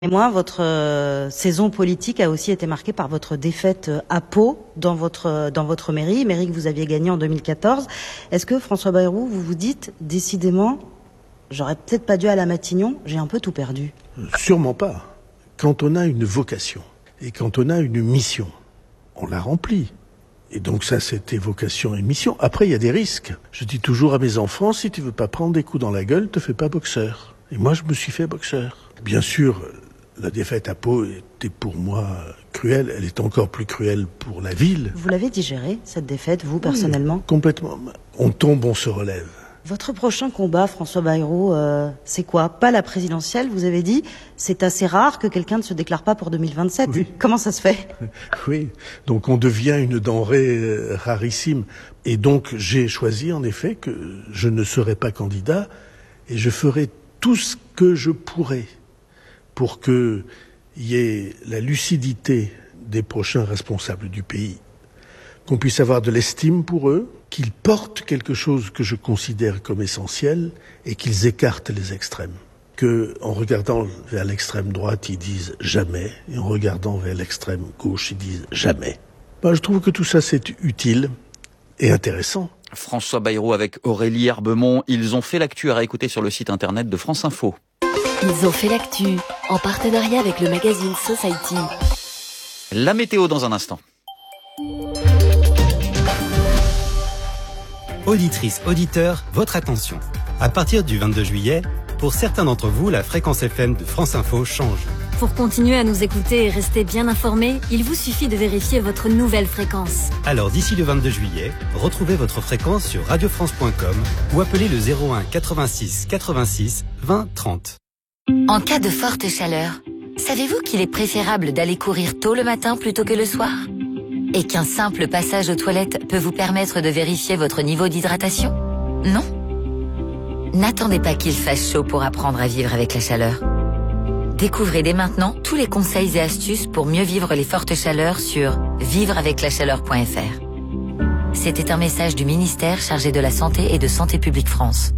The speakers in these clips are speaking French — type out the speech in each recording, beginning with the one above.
Et moi, votre saison politique a aussi été marquée par votre défaite à Pau dans votre mairie que vous aviez gagnée en 2014. Est-ce que, François Bayrou, vous vous dites, décidément, j'aurais peut-être pas dû aller à Matignon, j'ai un peu tout perdu? Sûrement pas. Quand on a une vocation et quand on a une mission, on la remplit. Et donc ça, c'était vocation et mission. Après, il y a des risques. Je dis toujours à mes enfants, si tu veux pas prendre des coups dans la gueule, te fais pas boxeur. Et moi, je me suis fait boxeur. Bien sûr, la défaite à Pau était pour moi cruelle. Elle est encore plus cruelle pour la ville. Vous l'avez digérée, cette défaite, vous, personnellement? Oui, complètement. On tombe, on se relève. Votre prochain combat, François Bayrou, c'est quoi? Pas la présidentielle, vous avez dit. C'est assez rare que quelqu'un ne se déclare pas pour 2027. Oui. Comment ça se fait? Oui, donc on devient une denrée rarissime. Et donc j'ai choisi en effet que je ne serai pas candidat et je ferai tout ce que je pourrai pour qu'il y ait la lucidité des prochains responsables du pays, qu'on puisse avoir de l'estime pour eux, qu'ils portent quelque chose que je considère comme essentiel et qu'ils écartent les extrêmes. qu'en regardant vers l'extrême droite, ils disent jamais, et en regardant vers l'extrême gauche, ils disent jamais. Je trouve que tout ça, c'est utile et intéressant. François Bayrou avec Aurélie Herbemont. Ils ont fait l'actu à réécouter sur le site internet de France Info. Ils ont fait l'actu en partenariat avec le magazine Society. La météo dans un instant. Auditrices, auditeurs, votre attention. À partir du 22 juillet, pour certains d'entre vous, la fréquence FM de France Info change. Pour continuer à nous écouter et rester bien informés, il vous suffit de vérifier votre nouvelle fréquence. Alors d'ici le 22 juillet, retrouvez votre fréquence sur radiofrance.com ou appelez le 01 86 86 20 30. En cas de forte chaleur, savez-vous qu'il est préférable d'aller courir tôt le matin plutôt que le soir ? Et qu'un simple passage aux toilettes peut vous permettre de vérifier votre niveau d'hydratation ? Non ? N'attendez pas qu'il fasse chaud pour apprendre à vivre avec la chaleur. Découvrez dès maintenant tous les conseils et astuces pour mieux vivre les fortes chaleurs sur vivreaveclachaleur.fr. C'était un message du ministère chargé de la Santé et de Santé publique France.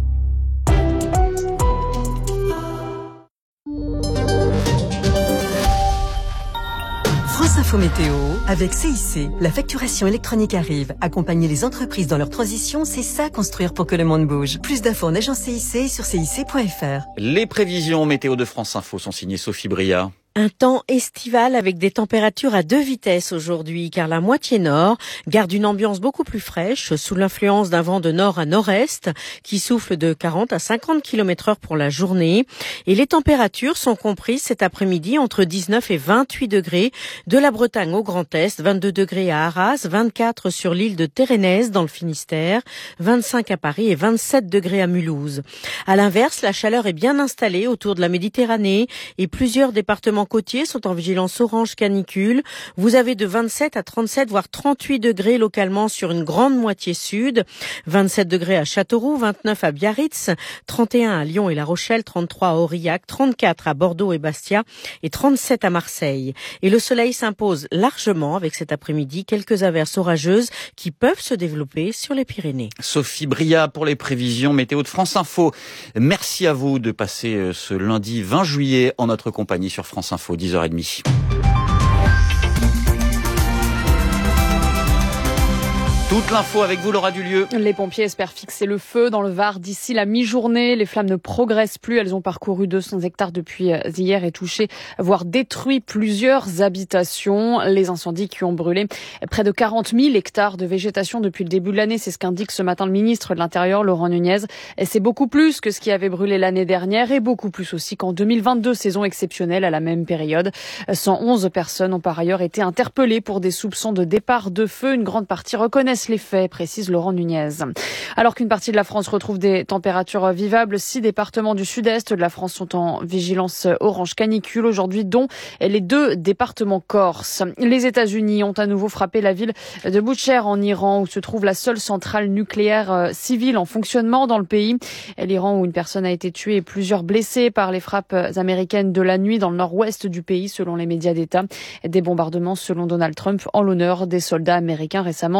France Info Météo avec CIC. La facturation électronique arrive. Accompagner les entreprises dans leur transition, c'est ça construire pour que le monde bouge. Plus d'infos en agence CIC et sur cic.fr. Les prévisions météo de France Info sont signées Sophie Bria. Un temps estival avec des températures à 2 vitesses aujourd'hui, car la moitié nord garde une ambiance beaucoup plus fraîche sous l'influence d'un vent de nord à nord-est qui souffle de 40 à 50 km/h pour la journée. Et les températures sont comprises cet après-midi entre 19 et 28 degrés de la Bretagne au Grand Est, 22 degrés à Arras, 24 sur l'île de Térénèse dans le Finistère, 25 à Paris et 27 degrés à Mulhouse. À l'inverse, la chaleur est bien installée autour de la Méditerranée et plusieurs départements côtiers sont en vigilance orange canicule. Vous avez de 27 à 37 voire 38 degrés localement sur une grande moitié sud, 27 degrés à Châteauroux, 29 à Biarritz, 31 à Lyon et La Rochelle, 33 à Aurillac, 34 à Bordeaux et Bastia et 37 à Marseille. Et le soleil s'impose largement avec cet après-midi quelques averses orageuses qui peuvent se développer sur les Pyrénées. Sophie Bria pour les prévisions météo de France Info. Merci à vous de passer ce lundi 20 juillet en notre compagnie sur France Info, 10h30. Toute l'info avec vous, Laura Dulieu. Les pompiers espèrent fixer le feu dans le Var d'ici la mi-journée. Les flammes ne progressent plus. Elles ont parcouru 200 hectares depuis hier et touché, voire détruit plusieurs habitations. Les incendies qui ont brûlé près de 40 000 hectares de végétation depuis le début de l'année. C'est ce qu'indique ce matin le ministre de l'Intérieur, Laurent Nunez. Et c'est beaucoup plus que ce qui avait brûlé l'année dernière et beaucoup plus aussi qu'en 2022, saison exceptionnelle à la même période. 111 personnes ont par ailleurs été interpellées pour des soupçons de départ de feu. Une grande partie reconnaissent les faits, précise Laurent Nunez. Alors qu'une partie de la France retrouve des températures vivables, 6 départements du sud-est de la France sont en vigilance orange canicule aujourd'hui, dont les 2 départements corses. Les États-Unis ont à nouveau frappé la ville de Boucher en Iran, où se trouve la seule centrale nucléaire civile en fonctionnement dans le pays. L'Iran, où une personne a été tuée et plusieurs blessés par les frappes américaines de la nuit dans le nord-ouest du pays, selon les médias d'État. Des bombardements, selon Donald Trump, en l'honneur des soldats américains récemment tués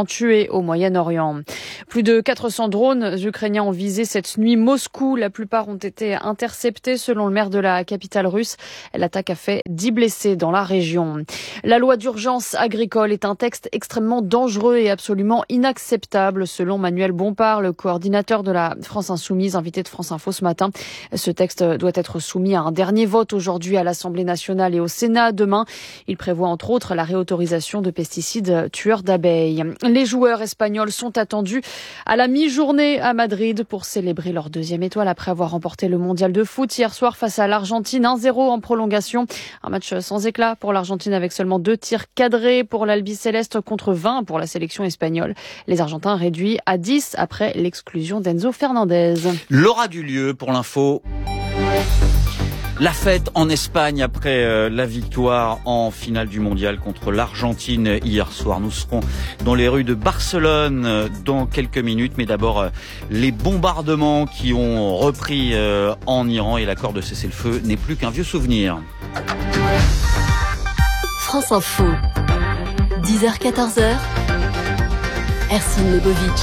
tués au Moyen-Orient. Plus de 400 drones ukrainiens ont visé cette nuit Moscou. La plupart ont été interceptés selon le maire de la capitale russe. L'attaque a fait 10 blessés dans la région. La loi d'urgence agricole est un texte extrêmement dangereux et absolument inacceptable selon Manuel Bompard, le coordinateur de la France Insoumise, invité de France Info ce matin. Ce texte doit être soumis à un dernier vote aujourd'hui à l'Assemblée nationale et au Sénat demain. Il prévoit entre autres la réautorisation de pesticides tueurs d'abeilles. Les joueurs espagnols sont attendus à la mi-journée à Madrid pour célébrer leur deuxième étoile après avoir remporté le mondial de foot hier soir face à l'Argentine 1-0 en prolongation. Un match sans éclat pour l'Argentine avec seulement 2 tirs cadrés pour l'Albiceleste contre 20 pour la sélection espagnole. Les Argentins réduits à 10 après l'exclusion d'Enzo Fernandez. L'aura du lieu pour l'info. La fête en Espagne après la victoire en finale du mondial contre l'Argentine hier soir. Nous serons dans les rues de Barcelone dans quelques minutes. Mais d'abord, les bombardements qui ont repris en Iran et l'accord de cessez-le-feu n'est plus qu'un vieux souvenir. France Info, 10h-14h, Ersin Lebovic.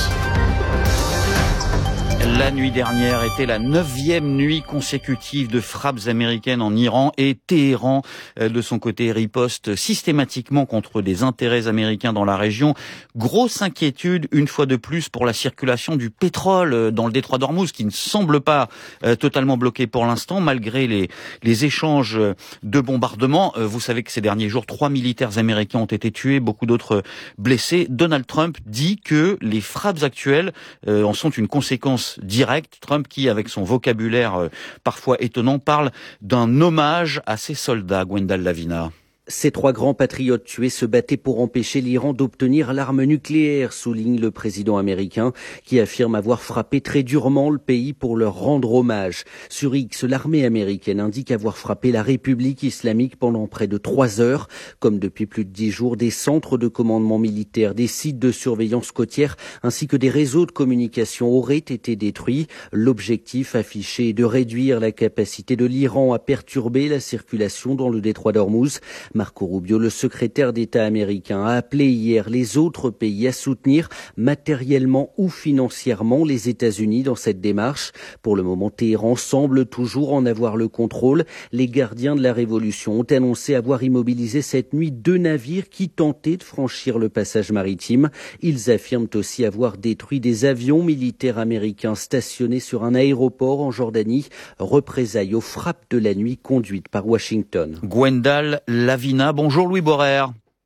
La nuit dernière était la 9e nuit consécutive de frappes américaines en Iran et Téhéran, de son côté, riposte systématiquement contre des intérêts américains dans la région. Grosse inquiétude, une fois de plus, pour la circulation du pétrole dans le détroit d'Ormuz, qui ne semble pas totalement bloqué pour l'instant, malgré les échanges de bombardements. Vous savez que ces derniers jours, 3 militaires américains ont été tués, beaucoup d'autres blessés. Donald Trump dit que les frappes actuelles en sont une conséquence direct. Trump qui, avec son vocabulaire parfois étonnant, parle d'un hommage à ses soldats. Gwendal Lavina. Ces 3 grands patriotes tués se battaient pour empêcher l'Iran d'obtenir l'arme nucléaire, souligne le président américain, qui affirme avoir frappé très durement le pays pour leur rendre hommage. Sur X, l'armée américaine indique avoir frappé la République islamique pendant près de 3 heures. Comme depuis plus de 10 jours, des centres de commandement militaire, des sites de surveillance côtière, ainsi que des réseaux de communication auraient été détruits. L'objectif affiché est de réduire la capacité de l'Iran à perturber la circulation dans le détroit d'Ormuz. Marco Rubio, le secrétaire d'État américain, a appelé hier les autres pays à soutenir matériellement ou financièrement les États-Unis dans cette démarche. Pour le moment, Téhéran semble toujours en avoir le contrôle. Les gardiens de la révolution ont annoncé avoir immobilisé cette nuit 2 navires qui tentaient de franchir le passage maritime. Ils affirment aussi avoir détruit des avions militaires américains stationnés sur un aéroport en Jordanie. Représailles aux frappes de la nuit conduites par Washington. Gwendal Lavina. Bonjour Louis Borer.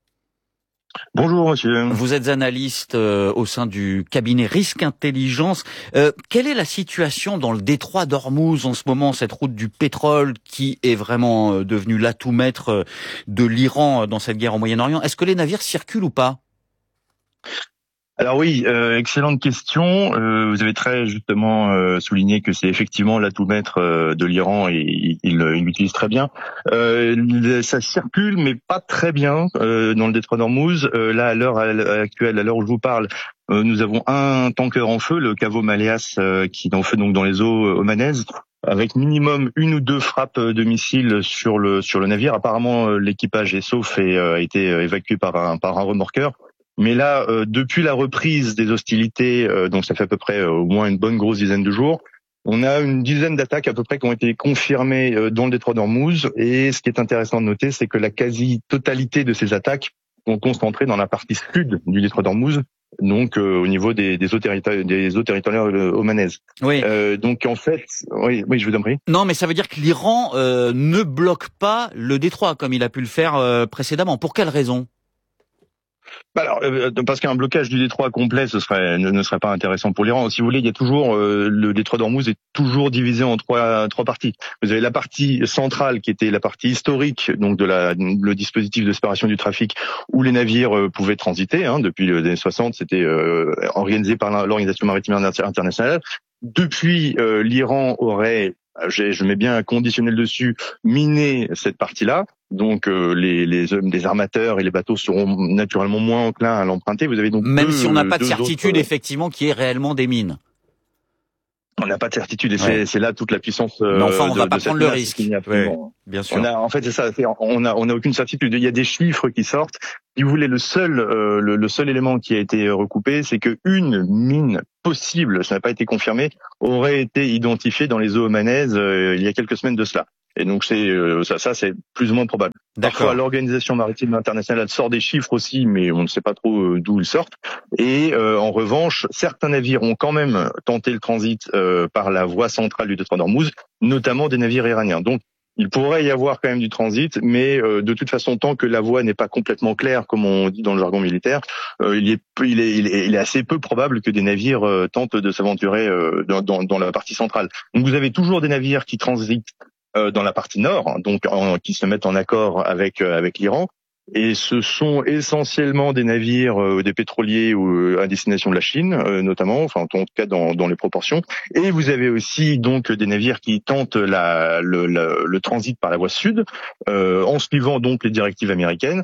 Bonjour monsieur. Vous êtes analyste au sein du cabinet Risque Intelligence. Quelle est la situation dans le détroit d'Ormuz en ce moment, cette route du pétrole qui est vraiment devenue l'atout maître de l'Iran dans cette guerre au Moyen-Orient? Est-ce que les navires circulent ou pas? Alors oui, excellente question. Vous avez très justement souligné que c'est effectivement l'atout maître de l'Iran et il l'utilise très bien. Ça circule, mais pas très bien dans le détroit d'Ormuz. Là, à l'heure actuelle, à l'heure où je vous parle, nous avons un tanker en feu, le Cavo Maleas, qui est en feu donc dans les eaux omanaises, avec minimum 1 ou 2 frappes de missiles sur le navire. Apparemment, l'équipage est sauf et a été évacué par un remorqueur. Mais là, depuis la reprise des hostilités, donc ça fait à peu près au moins une bonne grosse dizaine de jours, on a une dizaine d'attaques à peu près qui ont été confirmées dans le détroit d'Ormuz. Et ce qui est intéressant de noter, c'est que la quasi-totalité de ces attaques sont concentrées dans la partie sud du détroit d'Ormuz, donc au niveau des eaux territoriales omanaises. Oui. Donc en fait, oui, je vous en prie. Non, mais ça veut dire que l'Iran ne bloque pas le détroit comme il a pu le faire précédemment. Pour quelle raison? Alors, parce qu'un blocage du détroit complet, ne serait pas intéressant pour l'Iran. Si vous voulez, il y a toujours le détroit d'Ormuz est toujours divisé en trois parties. Vous avez la partie centrale qui était la partie historique, donc le dispositif de séparation du trafic, où les navires pouvaient transiter. Depuis les années 60, c'était organisé par l'Organisation maritime internationale. Depuis, l'Iran aurait, je mets bien un conditionnel dessus, miné cette partie-là. Donc les armateurs et les bateaux seront naturellement moins enclins à l'emprunter. Vous avez donc même si on n'a pas de certitude effectivement qu'il y ait réellement des mines. On n'a pas de certitude et c'est là toute la puissance. Mais enfin, on va pas de prendre le risque. Bien sûr. En fait, c'est ça. On a aucune certitude. Il y a des chiffres qui sortent. Si vous voulez, le seul élément qui a été recoupé, c'est que une mine possible, ça n'a pas été confirmé, aurait été identifiée dans les eaux omanaises il y a quelques semaines de cela. Et donc c'est plus ou moins probable. Parfois, l'Organisation maritime internationale sort des chiffres aussi, mais on ne sait pas trop d'où ils sortent. Et en revanche, certains navires ont quand même tenté le transit par la voie centrale du détroit d'Ormuz, notamment des navires iraniens. Donc il pourrait y avoir quand même du transit, mais de toute façon, tant que la voie n'est pas complètement claire, comme on dit dans le jargon militaire, il est assez peu probable que des navires tentent de s'aventurer dans la partie centrale. Donc vous avez toujours des navires qui transitent dans la partie nord, donc qui se mettent en accord avec l'Iran. Et ce sont essentiellement des navires, des pétroliers ou à destination de la Chine, notamment, enfin en tout cas dans les proportions. Et vous avez aussi donc des navires qui tentent le transit par la voie sud, en suivant donc les directives américaines,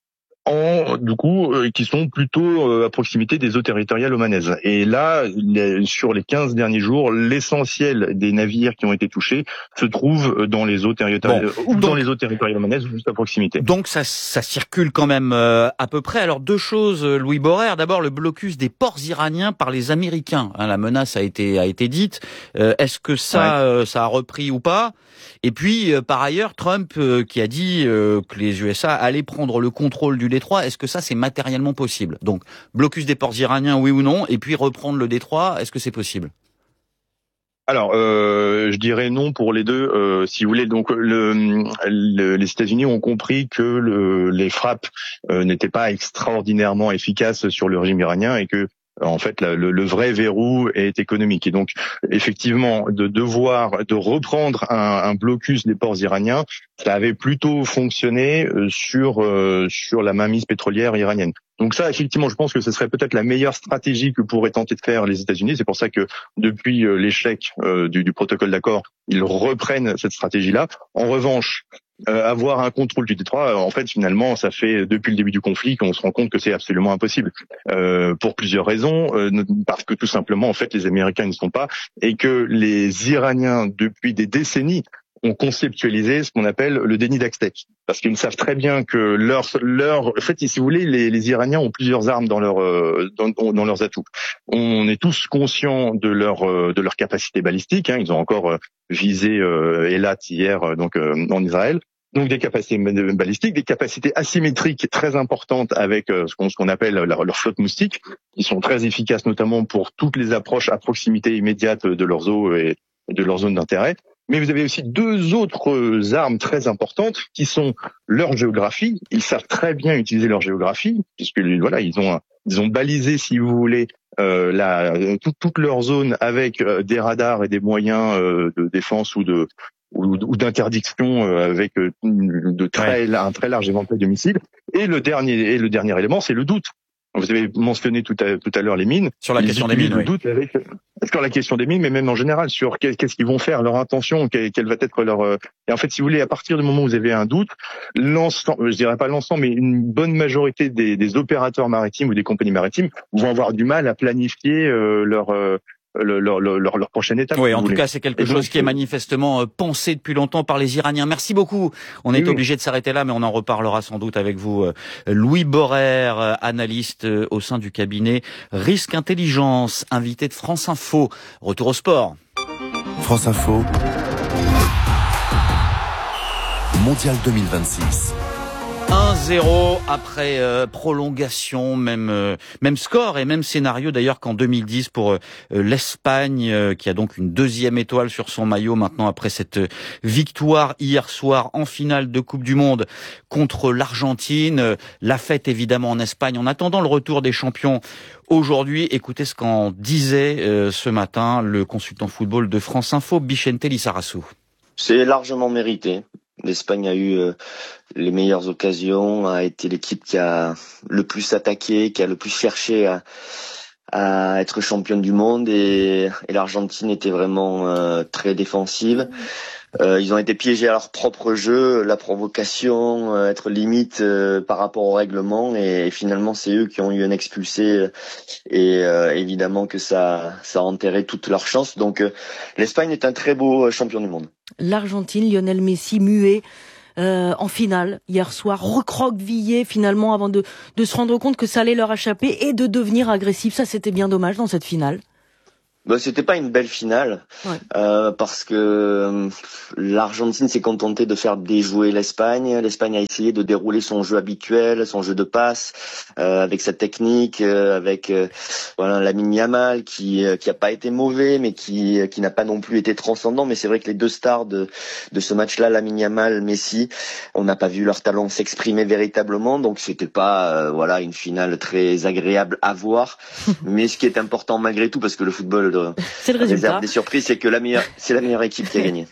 qui sont plutôt à proximité des eaux territoriales omanaises. Et là, sur les 15 derniers jours, l'essentiel des navires qui ont été touchés se trouve dans les eaux territoriales dans les eaux territoriales omanaises, juste à proximité. Donc ça circule quand même à peu près. Alors deux choses, Louis Borer. D'abord, le blocus des ports iraniens par les Américains. La menace a été dite. Est-ce que ça a repris ou pas? Et puis, par ailleurs, Trump qui a dit que les USA allaient prendre le contrôle du détroit, est-ce que ça c'est matériellement possible? Donc, blocus des ports iraniens, oui ou non? Et puis reprendre le détroit, est-ce que c'est possible? Alors, je dirais non pour les deux. Si vous voulez, donc les États-Unis ont compris que les frappes n'étaient pas extraordinairement efficaces sur le régime iranien et que en fait, le vrai verrou est économique. Et donc, effectivement, de reprendre un blocus des ports iraniens, ça avait plutôt fonctionné sur la mainmise pétrolière iranienne. Donc ça, effectivement, je pense que ce serait peut-être la meilleure stratégie que pourraient tenter de faire les États-Unis. C'est pour ça que depuis l'échec du protocole d'accord, ils reprennent cette stratégie-là. En revanche, avoir un contrôle du détroit, en fait, finalement, ça fait depuis le début du conflit qu'on se rend compte que c'est absolument impossible, pour plusieurs raisons, parce que tout simplement, en fait, les Américains ne sont pas, et que les Iraniens, depuis des décennies, ont conceptualisé ce qu'on appelle le déni d'accès, parce qu'ils savent très bien que en fait, si vous voulez, les Iraniens ont plusieurs armes dans leurs atouts. On est tous conscients de leur capacité balistique. Ils ont encore visé Eilat hier, donc en Israël. Donc des capacités balistiques, des capacités asymétriques très importantes avec ce qu'on appelle leur flotte moustique, qui sont très efficaces notamment pour toutes les approches à proximité immédiate de leurs eaux et de leur zone d'intérêt. Mais vous avez aussi deux autres armes très importantes qui sont leur géographie. Ils savent très bien utiliser leur géographie, puisque voilà, ils ont balisé, si vous voulez, toute leur zone avec des radars et des moyens de défense ou d'interdiction avec un très large éventail de missiles. Et le dernier élément, c'est le doute. Vous avez mentionné tout à l'heure les mines. Sur la question des mines, oui. Doute sur la question des mines, mais même en général sur qu'est-ce qu'ils vont faire, leur intention, quelle va être leur. Et en fait, si vous voulez, à partir du moment où vous avez un doute, je dirais pas l'ensemble, mais une bonne majorité des opérateurs maritimes ou des compagnies maritimes vont avoir du mal à planifier leur prochaine étape. Oui, en tout cas, c'est quelque chose qui est manifestement pensé depuis longtemps par les Iraniens. Merci beaucoup. On est obligé de s'arrêter là, mais on en reparlera sans doute avec vous. Louis Borer, analyste au sein du cabinet Risque Intelligence, invité de France Info. Retour au sport. France Info. Mondial 2026. 1-0 après prolongation, même score et même scénario d'ailleurs qu'en 2010 pour l'Espagne qui a donc une deuxième étoile sur son maillot maintenant après cette victoire hier soir en finale de Coupe du Monde contre l'Argentine. La fête évidemment en Espagne en attendant le retour des champions aujourd'hui. Écoutez ce qu'en disait ce matin le consultant football de France Info, Vicente Lizarazu. C'est largement mérité. L'Espagne a eu les meilleures occasions, a été l'équipe qui a le plus attaqué, qui a le plus cherché à être championne du monde et l'Argentine était vraiment très défensive. Ils ont été piégés à leur propre jeu, la provocation, être limite par rapport au règlement, et finalement c'est eux qui ont eu un expulsé, et évidemment que ça a enterré toute leur chance. Donc l'Espagne est un très beau champion du monde. L'Argentine, Lionel Messi muet en finale hier soir, recroquevillé finalement avant de se rendre compte que ça allait leur échapper et de devenir agressif. Ça, c'était bien dommage dans cette finale. C'était pas une belle finale, parce que l'Argentine s'est contentée de faire déjouer l'Espagne. L'Espagne a essayé de dérouler son jeu habituel, son jeu de passe, avec sa technique, avec Lamine Yamal qui a pas été mauvais, mais qui n'a pas non plus été transcendant. Mais c'est vrai que les deux stars de ce match-là, Lamine Yamal, Messi, on n'a pas vu leur talent s'exprimer véritablement. Donc c'était pas une finale très agréable à voir. Mais ce qui est important malgré tout, parce que le football c'est le résultat. Des surprises, c'est que c'est la meilleure équipe qui a gagné.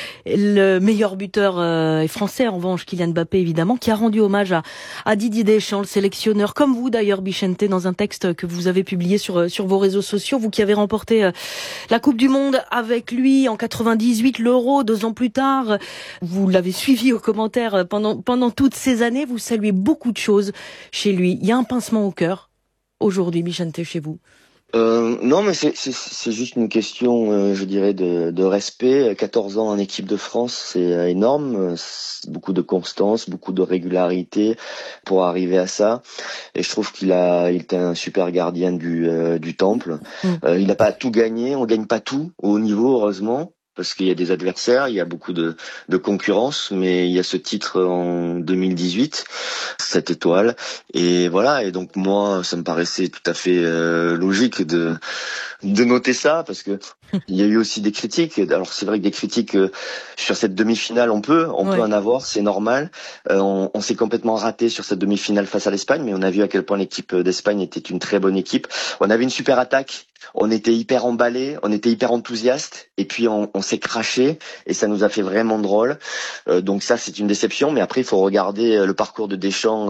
Le meilleur buteur est français, en revanche, Kylian Mbappé, évidemment, qui a rendu hommage à Didier Deschamps, le sélectionneur, comme vous d'ailleurs, Bichente, dans un texte que vous avez publié sur vos réseaux sociaux, vous qui avez remporté la Coupe du Monde avec lui en 98, l'Euro 2 ans plus tard. Vous l'avez suivi aux commentaires pendant toutes ces années, vous saluez beaucoup de choses chez lui. Il y a un pincement au cœur aujourd'hui, Bichente, chez vous? Non, mais c'est juste une question, je dirais, de respect. 14 ans en équipe de France, c'est énorme. Beaucoup de constance, beaucoup de régularité pour arriver à ça. Et je trouve il était un super gardien du temple. Il n'a pas tout gagné, on gagne pas tout au haut niveau, heureusement. Parce qu'il y a des adversaires, il y a beaucoup de concurrence, mais il y a ce titre en 2018, cette étoile, et voilà. Et donc moi, ça me paraissait tout à fait logique de noter ça, parce que il y a eu aussi des critiques. Alors c'est vrai que des critiques sur cette demi-finale, on peut en avoir, c'est normal. On s'est complètement raté sur cette demi-finale face à l'Espagne, mais on a vu à quel point l'équipe d'Espagne était une très bonne équipe. On avait une super attaque. On était hyper emballés, on était hyper enthousiastes, et puis on s'est craché, et ça nous a fait vraiment drôle. Donc ça, c'est une déception, mais après il faut regarder le parcours de Deschamps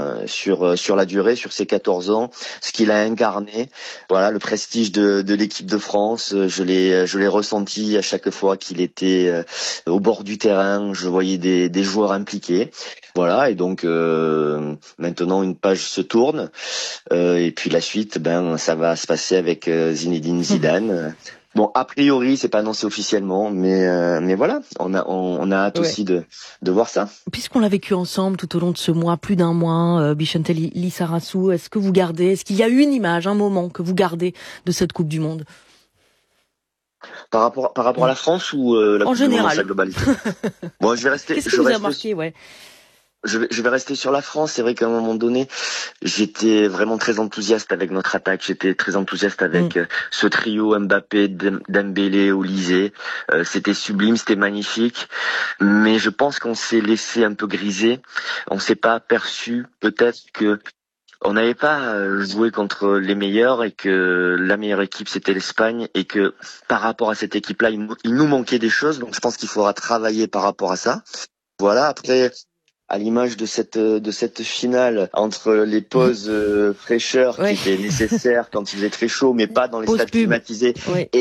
sur la durée, sur ses 14 ans, ce qu'il a incarné. Voilà, le prestige de l'équipe de France, je l'ai ressenti à chaque fois qu'il était au bord du terrain. Je voyais des joueurs impliqués. Voilà, et donc maintenant une page se tourne, et puis la suite, ça va se passer avec Zinedine Zidane. Bon, a priori, c'est pas annoncé officiellement, mais voilà, on a hâte aussi de voir ça. Puisqu'on l'a vécu ensemble tout au long de ce mois, plus d'un mois, Bichente Lizarazu, est-ce qu'il y a une image, un moment que vous gardez de cette Coupe du Monde? Par rapport à la France ou la Coupe du Monde dans sa globalité? Bon, je vais rester. Qu'est-ce qui vous a marqué, Je vais rester sur la France. C'est vrai qu'à un moment donné, j'étais vraiment très enthousiaste avec notre attaque. J'étais très enthousiaste avec ce trio Mbappé, Dembélé, Olysée. C'était sublime, c'était magnifique. Mais je pense qu'on s'est laissé un peu griser. On s'est pas aperçu peut-être que on n'avait pas joué contre les meilleurs, et que la meilleure équipe c'était l'Espagne, et que par rapport à cette équipe-là, il nous manquait des choses. Donc je pense qu'il faudra travailler par rapport à ça. Voilà. Après, à l'image de cette finale, entre les pauses fraîcheur qui étaient nécessaires quand il faisait très chaud, mais pas dans les stades climatisés,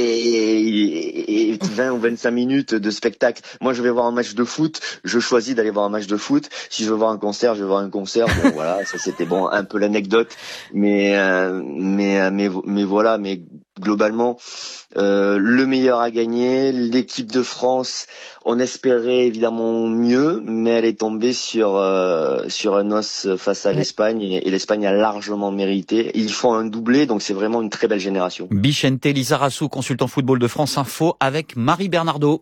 et 20 ou 25 minutes de spectacle. Moi, je vais voir un match de foot, je choisis d'aller voir un match de foot. Si je veux voir un concert, je vais voir un concert. Bon, voilà, ça c'était un peu l'anecdote, mais voilà, mais globalement, le meilleur a gagné. L'équipe de France, on espérait évidemment mieux, mais elle est tombée sur un os face à l'Espagne, et l'Espagne a largement mérité. Ils font un doublé, donc c'est vraiment une très belle génération. Bichente Lizarazu, consultant football de France Info, avec Marie Bernardo.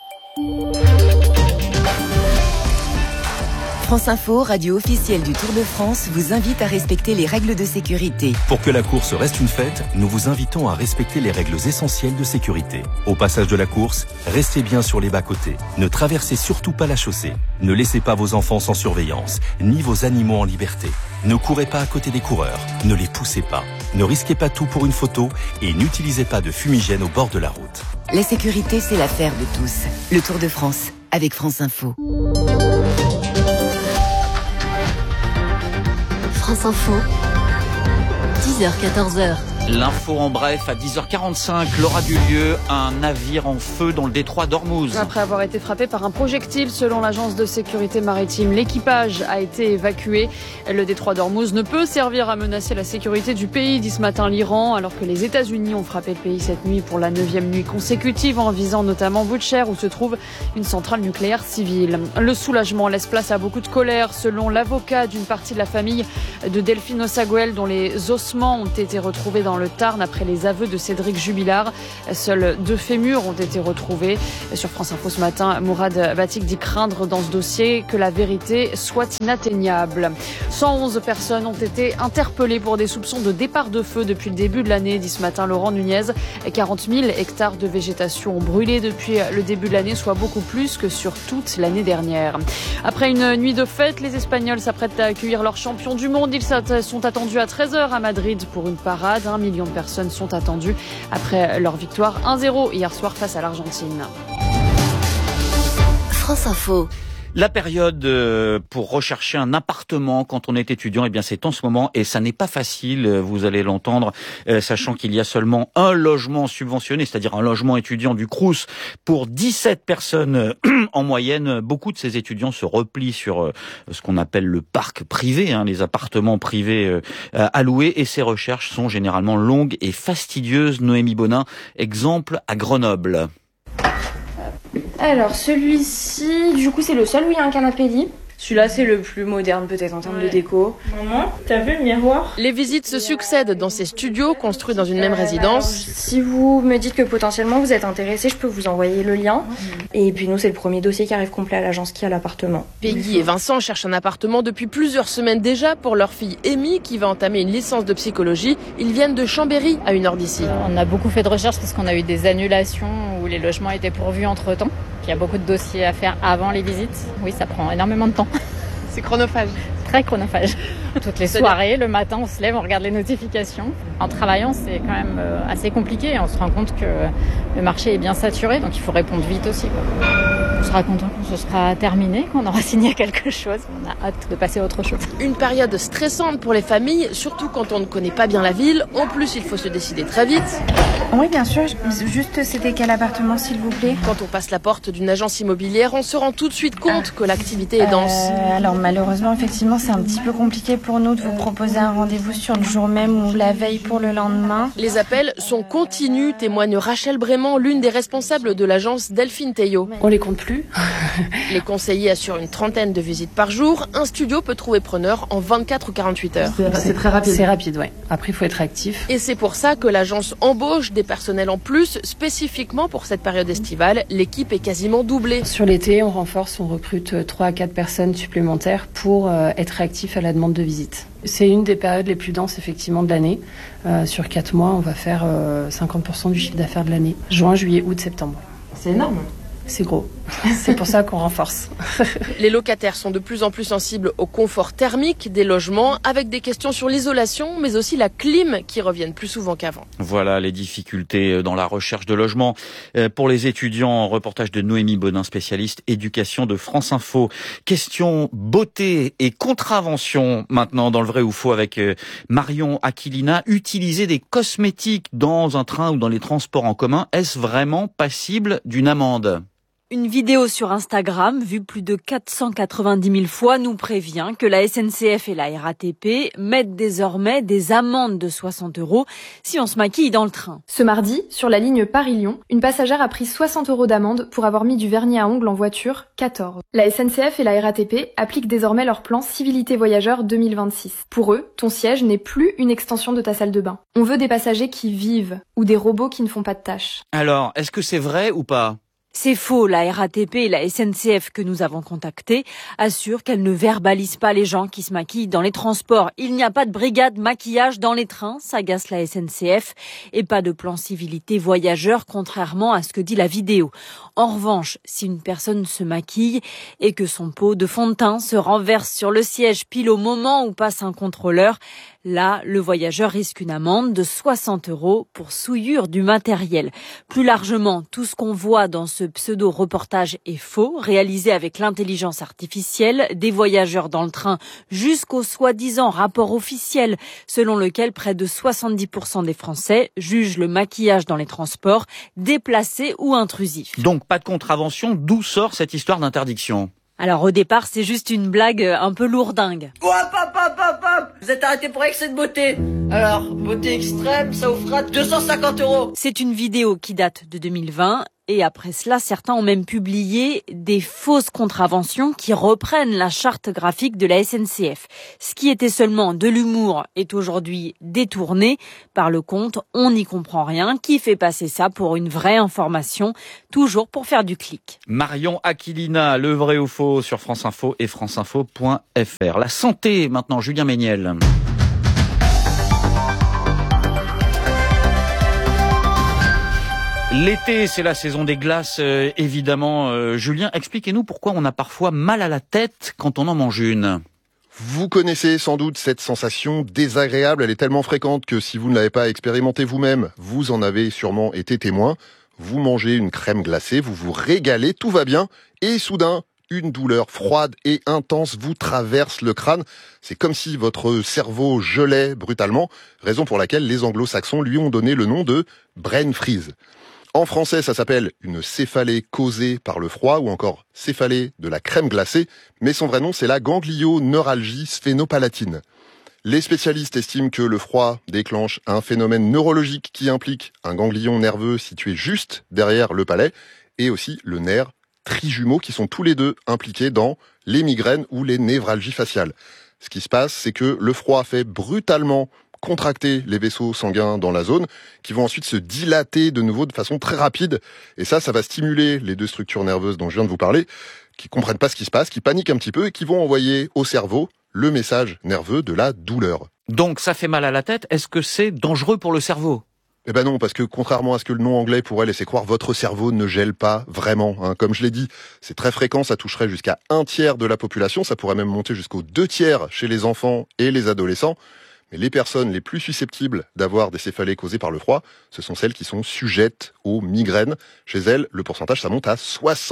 France Info, radio officielle du Tour de France, vous invite à respecter les règles de sécurité. Pour que la course reste une fête, nous vous invitons à respecter les règles essentielles de sécurité. Au passage de la course, restez bien sur les bas-côtés. Ne traversez surtout pas la chaussée. Ne laissez pas vos enfants sans surveillance, ni vos animaux en liberté. Ne courez pas à côté des coureurs. Ne les poussez pas. Ne risquez pas tout pour une photo, et n'utilisez pas de fumigène au bord de la route. La sécurité, c'est l'affaire de tous. Le Tour de France, avec France Info. France Info, 10h-14h, L'info en bref, à 10h45, Laura Dulieu, un navire en feu dans le détroit d'Ormuz. Après avoir été frappé par un projectile, selon l'agence de sécurité maritime, l'équipage a été évacué. Le détroit d'Ormuz ne peut servir à menacer la sécurité du pays, dit ce matin l'Iran, alors que les États-Unis ont frappé le pays cette nuit pour la 9e nuit consécutive, en visant notamment Butcher, où se trouve une centrale nucléaire civile. Le soulagement laisse place à beaucoup de colère, selon l'avocat d'une partie de la famille de Delphine Osaguel, dont les ossements ont été retrouvés dans le Tarn après les aveux de Cédric Jubilard. Seuls 2 fémurs ont été retrouvés. Sur France Info ce matin, Mourad Batik dit craindre dans ce dossier que la vérité soit inatteignable. 111 personnes ont été interpellées pour des soupçons de départ de feu depuis le début de l'année, dit ce matin Laurent Nunez. 40 000 hectares de végétation ont brûlé depuis le début de l'année, soit beaucoup plus que sur toute l'année dernière. Après une nuit de fête, les Espagnols s'apprêtent à accueillir leur champion du monde. Ils sont attendus à 13h à Madrid pour une parade. 1 million de personnes sont attendues après leur victoire 1-0 hier soir face à l'Argentine. France Info. La période pour rechercher un appartement quand on est étudiant, eh bien c'est en ce moment et ça n'est pas facile, vous allez l'entendre, sachant qu'il y a seulement un logement subventionné, c'est-à-dire un logement étudiant du Crous pour 17 personnes en moyenne. Beaucoup de ces étudiants se replient sur ce qu'on appelle le parc privé, les appartements privés à louer, et ces recherches sont généralement longues et fastidieuses. Noémie Bonin, exemple à Grenoble. Alors celui-ci, du coup c'est le seul où il y a un canapé lit. Celui-là c'est le plus moderne peut-être en termes de déco. Maman, t'as vu le miroir ? Les visites se succèdent dans ces studios construits dans une même résidence. Si vous me dites que potentiellement vous êtes intéressé, je peux vous envoyer le lien. Et puis nous c'est le premier dossier qui arrive complet à l'agence qui a l'appartement. Peggy et Vincent cherchent un appartement depuis plusieurs semaines déjà pour leur fille Amy qui va entamer une licence de psychologie. Ils viennent de Chambéry, à 1 heure d'ici. On a beaucoup fait de recherches parce qu'on a eu des annulations où les logements étaient pourvus entre-temps. Il y a beaucoup de dossiers à faire avant les visites. Oui, ça prend énormément de temps. C'est chronophage. Très chronophage. Toutes les soirées, le matin, on se lève, on regarde les notifications. En travaillant, c'est quand même assez compliqué. On se rend compte que le marché est bien saturé, donc il faut répondre vite aussi. On sera content quand ce sera terminé, qu'on aura signé quelque chose. On a hâte de passer à autre chose. Une période stressante pour les familles, surtout quand on ne connaît pas bien la ville. En plus, il faut se décider très vite. Oui, bien sûr. Juste, c'était quel appartement, s'il vous plaît ? Quand on passe la porte d'une agence immobilière, on se rend tout de suite compte que l'activité est dense. Alors malheureusement, effectivement, c'est un petit peu compliqué pour nous de vous proposer un rendez-vous sur le jour même ou la veille pour le lendemain. Les appels sont continus, témoigne Rachel Brément, l'une des responsables de l'agence Delphine Théo. On les compte plus. Les conseillers assurent une trentaine de visites par jour. Un studio peut trouver preneur en 24 ou 48 heures. C'est très rapide. C'est rapide, ouais. Après, il faut être actif. Et c'est pour ça que l'agence embauche des personnels en plus, spécifiquement pour cette période estivale. L'équipe est quasiment doublée. Sur l'été, on renforce, on recrute 3 à 4 personnes supplémentaires pour être réactifs à la demande de visite. C'est une des périodes les plus denses, effectivement, de l'année. Sur 4 mois, on va faire 50% du chiffre d'affaires de l'année. Juin, juillet, août, septembre. C'est énorme. C'est gros. C'est pour ça qu'on renforce. Les locataires sont de plus en plus sensibles au confort thermique des logements, avec des questions sur l'isolation, mais aussi la clim qui reviennent plus souvent qu'avant. Voilà les difficultés dans la recherche de logement pour les étudiants. Reportage de Noémie Bonin, spécialiste éducation de France Info. Question beauté et contravention maintenant dans le vrai ou faux avec Marion Aquilina. Utiliser des cosmétiques dans un train ou dans les transports en commun, est-ce vraiment passible d'une amende ? Une vidéo sur Instagram, vue plus de 490 000 fois, nous prévient que la SNCF et la RATP mettent désormais des amendes de 60 € si on se maquille dans le train. Ce mardi, sur la ligne Paris-Lyon, une passagère a pris 60 € d'amende pour avoir mis du vernis à ongles en voiture, 14. La SNCF et la RATP appliquent désormais leur plan Civilité Voyageurs 2026. Pour eux, ton siège n'est plus une extension de ta salle de bain. On veut des passagers qui vivent ou des robots qui ne font pas de tâches. Alors, est-ce que c'est vrai ou pas ? C'est faux, la RATP et la SNCF que nous avons contactées assurent qu'elles ne verbalisent pas les gens qui se maquillent dans les transports. Il n'y a pas de brigade maquillage dans les trains, s'agace la SNCF, et pas de plan civilité voyageur, contrairement à ce que dit la vidéo. En revanche, si une personne se maquille et que son pot de fond de teint se renverse sur le siège pile au moment où passe un contrôleur, Là, le voyageur risque une amende de 60 € pour souillure du matériel. Plus largement, tout ce qu'on voit dans ce pseudo-reportage est faux, réalisé avec l'intelligence artificielle, des voyageurs dans le train jusqu'au soi-disant rapport officiel, selon lequel près de 70% des Français jugent le maquillage dans les transports déplacé ou intrusif. Donc pas de contravention, d'où sort cette histoire d'interdiction ? Alors au départ, c'est juste une blague un peu lourdingue. Hop. Vous êtes arrêté pour excès de beauté. Alors, beauté extrême, ça vous fera 250 €. C'est une vidéo qui date de 2020. Et après cela, certains ont même publié des fausses contraventions qui reprennent la charte graphique de la SNCF. Ce qui était seulement de l'humour est aujourd'hui détourné par le compte On n'y comprend rien, qui fait passer ça pour une vraie information, toujours pour faire du clic. Marion Aquilina, le vrai ou faux sur France Info et franceinfo.fr. La santé maintenant, Julien Méniel. L'été, c'est la saison des glaces, évidemment. Julien, expliquez-nous pourquoi on a parfois mal à la tête quand on en mange une. Vous connaissez sans doute cette sensation désagréable, elle est tellement fréquente que si vous ne l'avez pas expérimentée vous-même, vous en avez sûrement été témoin. Vous mangez une crème glacée, vous vous régalez, tout va bien, et soudain, une douleur froide et intense vous traverse le crâne. C'est comme si votre cerveau gelait brutalement, raison pour laquelle les anglo-saxons lui ont donné le nom de brain freeze. En français, ça s'appelle une céphalée causée par le froid ou encore céphalée de la crème glacée, mais son vrai nom, c'est la ganglioneuralgie sphénopalatine. Les spécialistes estiment que le froid déclenche un phénomène neurologique qui implique un ganglion nerveux situé juste derrière le palais et aussi le nerf trijumeau qui sont tous les deux impliqués dans les migraines ou les névralgies faciales. Ce qui se passe, c'est que le froid fait brutalement contracter les vaisseaux sanguins dans la zone, qui vont ensuite se dilater de nouveau de façon très rapide. Et ça va stimuler les deux structures nerveuses dont je viens de vous parler, qui comprennent pas ce qui se passe, qui paniquent un petit peu et qui vont envoyer au cerveau le message nerveux de la douleur. Donc ça fait mal à la tête, est-ce que c'est dangereux pour le cerveau ? Eh ben non, parce que contrairement à ce que le nom anglais pourrait laisser croire, votre cerveau ne gèle pas vraiment. Comme je l'ai dit, c'est très fréquent, ça toucherait jusqu'à 1/3 de la population, ça pourrait même monter jusqu'aux 2/3 chez les enfants et les adolescents. Mais les personnes les plus susceptibles d'avoir des céphalées causées par le froid, ce sont celles qui sont sujettes aux migraines. Chez elles, le pourcentage, ça monte à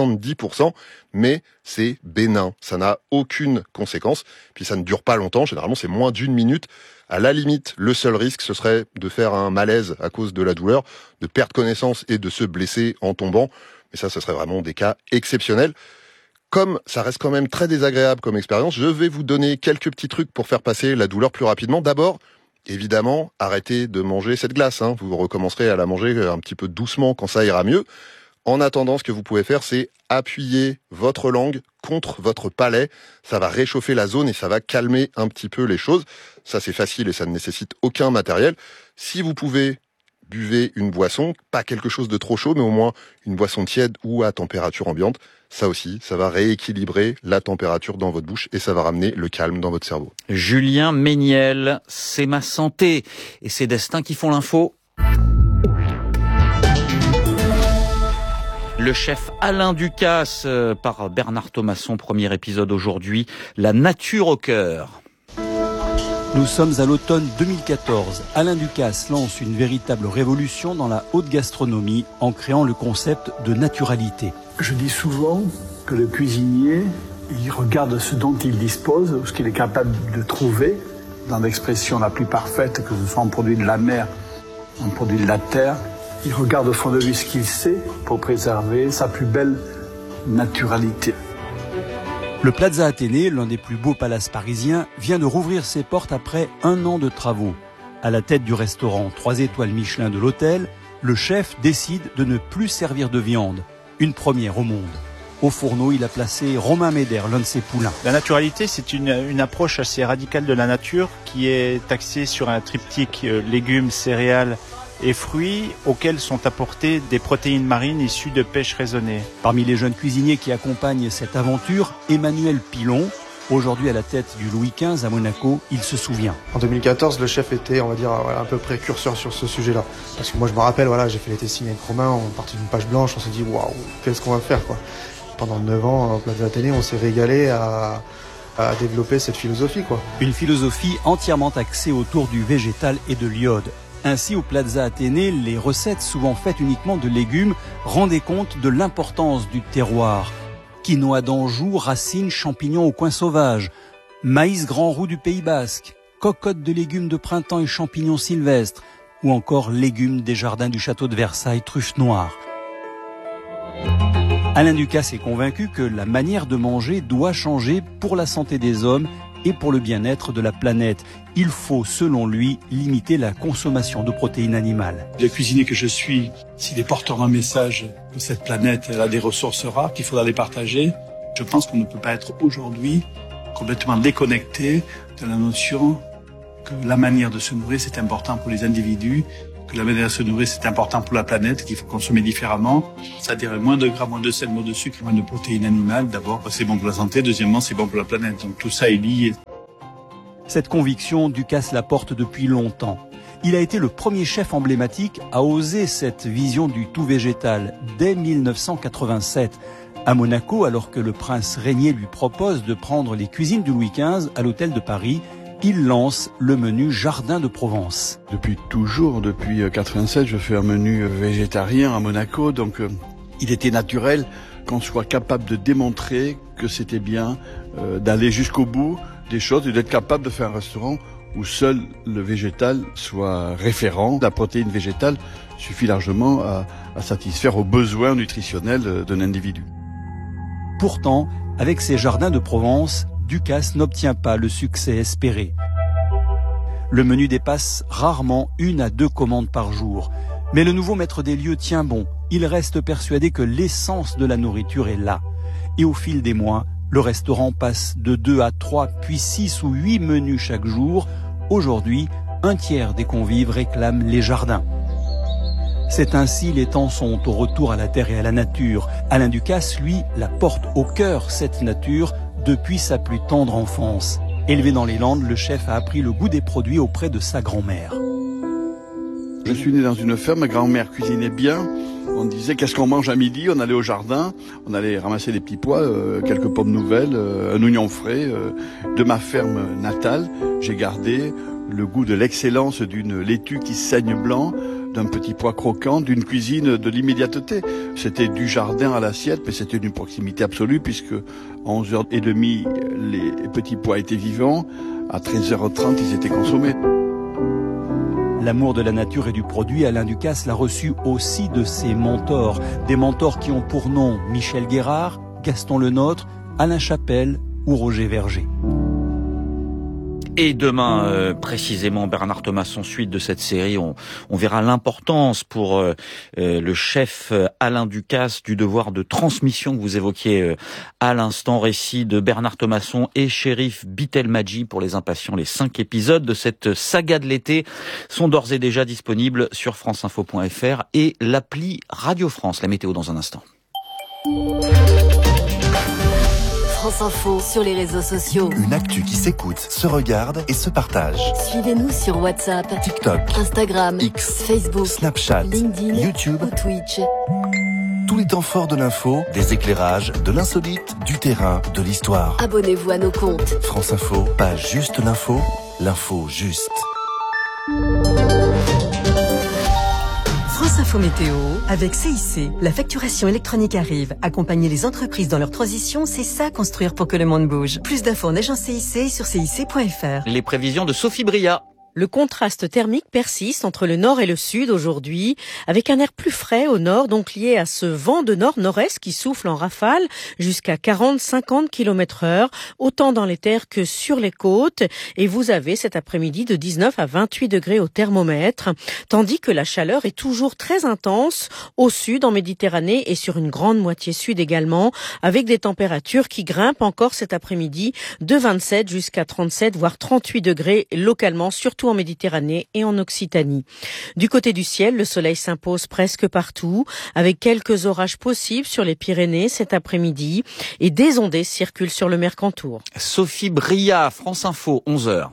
70%, mais c'est bénin. Ça n'a aucune conséquence. Puis ça ne dure pas longtemps. Généralement, c'est moins d'1 minute. À la limite, le seul risque, ce serait de faire un malaise à cause de la douleur, de perdre connaissance et de se blesser en tombant. Mais ça, ce serait vraiment des cas exceptionnels. Comme ça reste quand même très désagréable comme expérience, je vais vous donner quelques petits trucs pour faire passer la douleur plus rapidement. D'abord, évidemment, arrêtez de manger cette glace. Vous recommencerez à la manger un petit peu doucement quand ça ira mieux. En attendant, ce que vous pouvez faire, c'est appuyer votre langue contre votre palais. Ça va réchauffer la zone et ça va calmer un petit peu les choses. Ça, c'est facile et ça ne nécessite aucun matériel. Si vous pouvez, buvez une boisson, pas quelque chose de trop chaud, mais au moins une boisson tiède ou à température ambiante. Ça aussi, ça va rééquilibrer la température dans votre bouche et ça va ramener le calme dans votre cerveau. Julien Méniel, c'est ma santé et c'est Destin qui font l'info. Le chef Alain Ducasse par Bernard Thomasson, premier épisode aujourd'hui, La nature au cœur. Nous sommes à l'automne 2014. Alain Ducasse lance une véritable révolution dans la haute gastronomie en créant le concept de naturalité. Je dis souvent que le cuisinier, il regarde ce dont il dispose, ce qu'il est capable de trouver, dans l'expression la plus parfaite, que ce soit un produit de la mer, un produit de la terre. Il regarde au fond de lui ce qu'il sait pour préserver sa plus belle naturalité. Le Plaza Athénée, l'un des plus beaux palaces parisiens, vient de rouvrir ses portes après 1 an de travaux. À la tête du restaurant 3 étoiles Michelin de l'hôtel, le chef décide de ne plus servir de viande. Une première au monde. Au fourneau, il a placé Romain Méder, l'un de ses poulains. La naturalité, c'est une approche assez radicale de la nature qui est axée sur un triptyque légumes, céréales et fruits auxquels sont apportées des protéines marines issues de pêche raisonnée. Parmi les jeunes cuisiniers qui accompagnent cette aventure, Emmanuel Pilon, aujourd'hui à la tête du Louis XV à Monaco, il se souvient. En 2014, le chef était, on va dire, un peu précurseur sur ce sujet-là. Parce que moi, je me rappelle, j'ai fait les testings avec Romain, on partit d'une page blanche, on s'est dit, waouh, qu'est-ce qu'on va faire, quoi. Pendant 9 ans, au Plaza Athénée, on s'est régalé à à développer cette philosophie, quoi. Une philosophie entièrement axée autour du végétal et de l'iode. Ainsi, au Plaza Athénée, les recettes souvent faites uniquement de légumes rendaient compte de l'importance du terroir. Quinoa d'Anjou, racines, champignons au coin sauvage, maïs grand roux du Pays Basque, cocottes de légumes de printemps et champignons sylvestres, ou encore légumes des jardins du château de Versailles, truffes noires. Alain Ducasse est convaincu que la manière de manger doit changer pour la santé des hommes et pour le bien-être de la planète. Il faut, selon lui, limiter la consommation de protéines animales. Le cuisinier que je suis, s'il est porteur d'un message que cette planète elle a des ressources rares, qu'il faudra les partager, je pense qu'on ne peut pas être aujourd'hui complètement déconnecté de la notion que la manière de se nourrir, c'est important pour les individus, que la manière de se nourrir, c'est important pour la planète, qu'il faut consommer différemment. C'est-à-dire moins de gras, moins de sel, moins de sucre, moins de protéines animales. D'abord, c'est bon pour la santé. Deuxièmement, c'est bon pour la planète. Donc tout ça est lié. Cette conviction, Ducasse la porte depuis longtemps. Il a été le premier chef emblématique à oser cette vision du tout végétal dès 1987. À Monaco, alors que le prince régnier lui propose de prendre les cuisines du Louis XV à l'hôtel de Paris, il lance le menu Jardin de Provence. Depuis toujours, depuis 87, je fais un menu végétarien à Monaco, donc il était naturel qu'on soit capable de démontrer que c'était bien d'aller jusqu'au bout des choses et d'être capable de faire un restaurant où seul le végétal soit référent. La protéine végétale suffit largement à satisfaire aux besoins nutritionnels d'un individu. Pourtant, avec ces Jardins de Provence, Ducasse n'obtient pas le succès espéré. Le menu dépasse rarement 1 à 2 commandes par jour. Mais le nouveau maître des lieux tient bon. Il reste persuadé que l'essence de la nourriture est là. Et au fil des mois, le restaurant passe de 2 à 3, puis 6 ou 8 menus chaque jour. Aujourd'hui, 1/3 des convives réclament les jardins. C'est ainsi les temps sont au retour à la terre et à la nature. Alain Ducasse, lui, la porte au cœur, cette nature, depuis sa plus tendre enfance. Élevé dans les Landes, le chef a appris le goût des produits auprès de sa grand-mère. Je suis né dans une ferme, ma grand-mère cuisinait bien. On disait qu'est-ce qu'on mange à midi, on allait au jardin, on allait ramasser des petits pois, quelques pommes nouvelles, un oignon frais. De ma ferme natale, j'ai gardé le goût de l'excellence d'une laitue qui saigne blanc, d'un petit pois croquant, d'une cuisine de l'immédiateté. C'était du jardin à l'assiette, mais c'était une proximité absolue puisque à 11h30, les petits pois étaient vivants. À 13h30, ils étaient consommés. L'amour de la nature et du produit, Alain Ducasse l'a reçu aussi de ses mentors. Des mentors qui ont pour nom Michel Guérard, Gaston Lenôtre, Alain Chapelle ou Roger Verger. Et demain, précisément, Bernard Thomasson, suite de cette série, on verra l'importance pour le chef Alain Ducasse du devoir de transmission que vous évoquiez à l'instant. Récit de Bernard Thomasson et Chérif Bitelmadji pour les impatients. Les 5 épisodes de cette saga de l'été sont d'ores et déjà disponibles sur franceinfo.fr et l'appli Radio France. La météo dans un instant. France Info sur les réseaux sociaux. Une actu qui s'écoute, se regarde et se partage. Suivez-nous sur WhatsApp, TikTok, Instagram, X, Facebook, Snapchat, LinkedIn, YouTube ou Twitch. Tous les temps forts de l'info, des éclairages, de l'insolite, du terrain, de l'histoire. Abonnez-vous à nos comptes. France Info, pas juste l'info, l'info juste. France Info Météo, avec CIC. La facturation électronique arrive. Accompagner les entreprises dans leur transition, c'est ça construire pour que le monde bouge. Plus d'infos en agence CIC sur cic.fr. Les prévisions de Sophie Bria. Le contraste thermique persiste entre le nord et le sud aujourd'hui, avec un air plus frais au nord, donc lié à ce vent de nord-nord-est qui souffle en rafale jusqu'à 40-50 km/h, autant dans les terres que sur les côtes. Et vous avez cet après-midi de 19 à 28 degrés au thermomètre, tandis que la chaleur est toujours très intense au sud, en Méditerranée et sur une grande moitié sud également, avec des températures qui grimpent encore cet après-midi de 27 jusqu'à 37, voire 38 degrés localement, surtout en Méditerranée et en Occitanie. Du côté du ciel, le soleil s'impose presque partout, avec quelques orages possibles sur les Pyrénées cet après-midi, et des ondées circulent sur le Mercantour. Sophie Bria, France Info, 11h.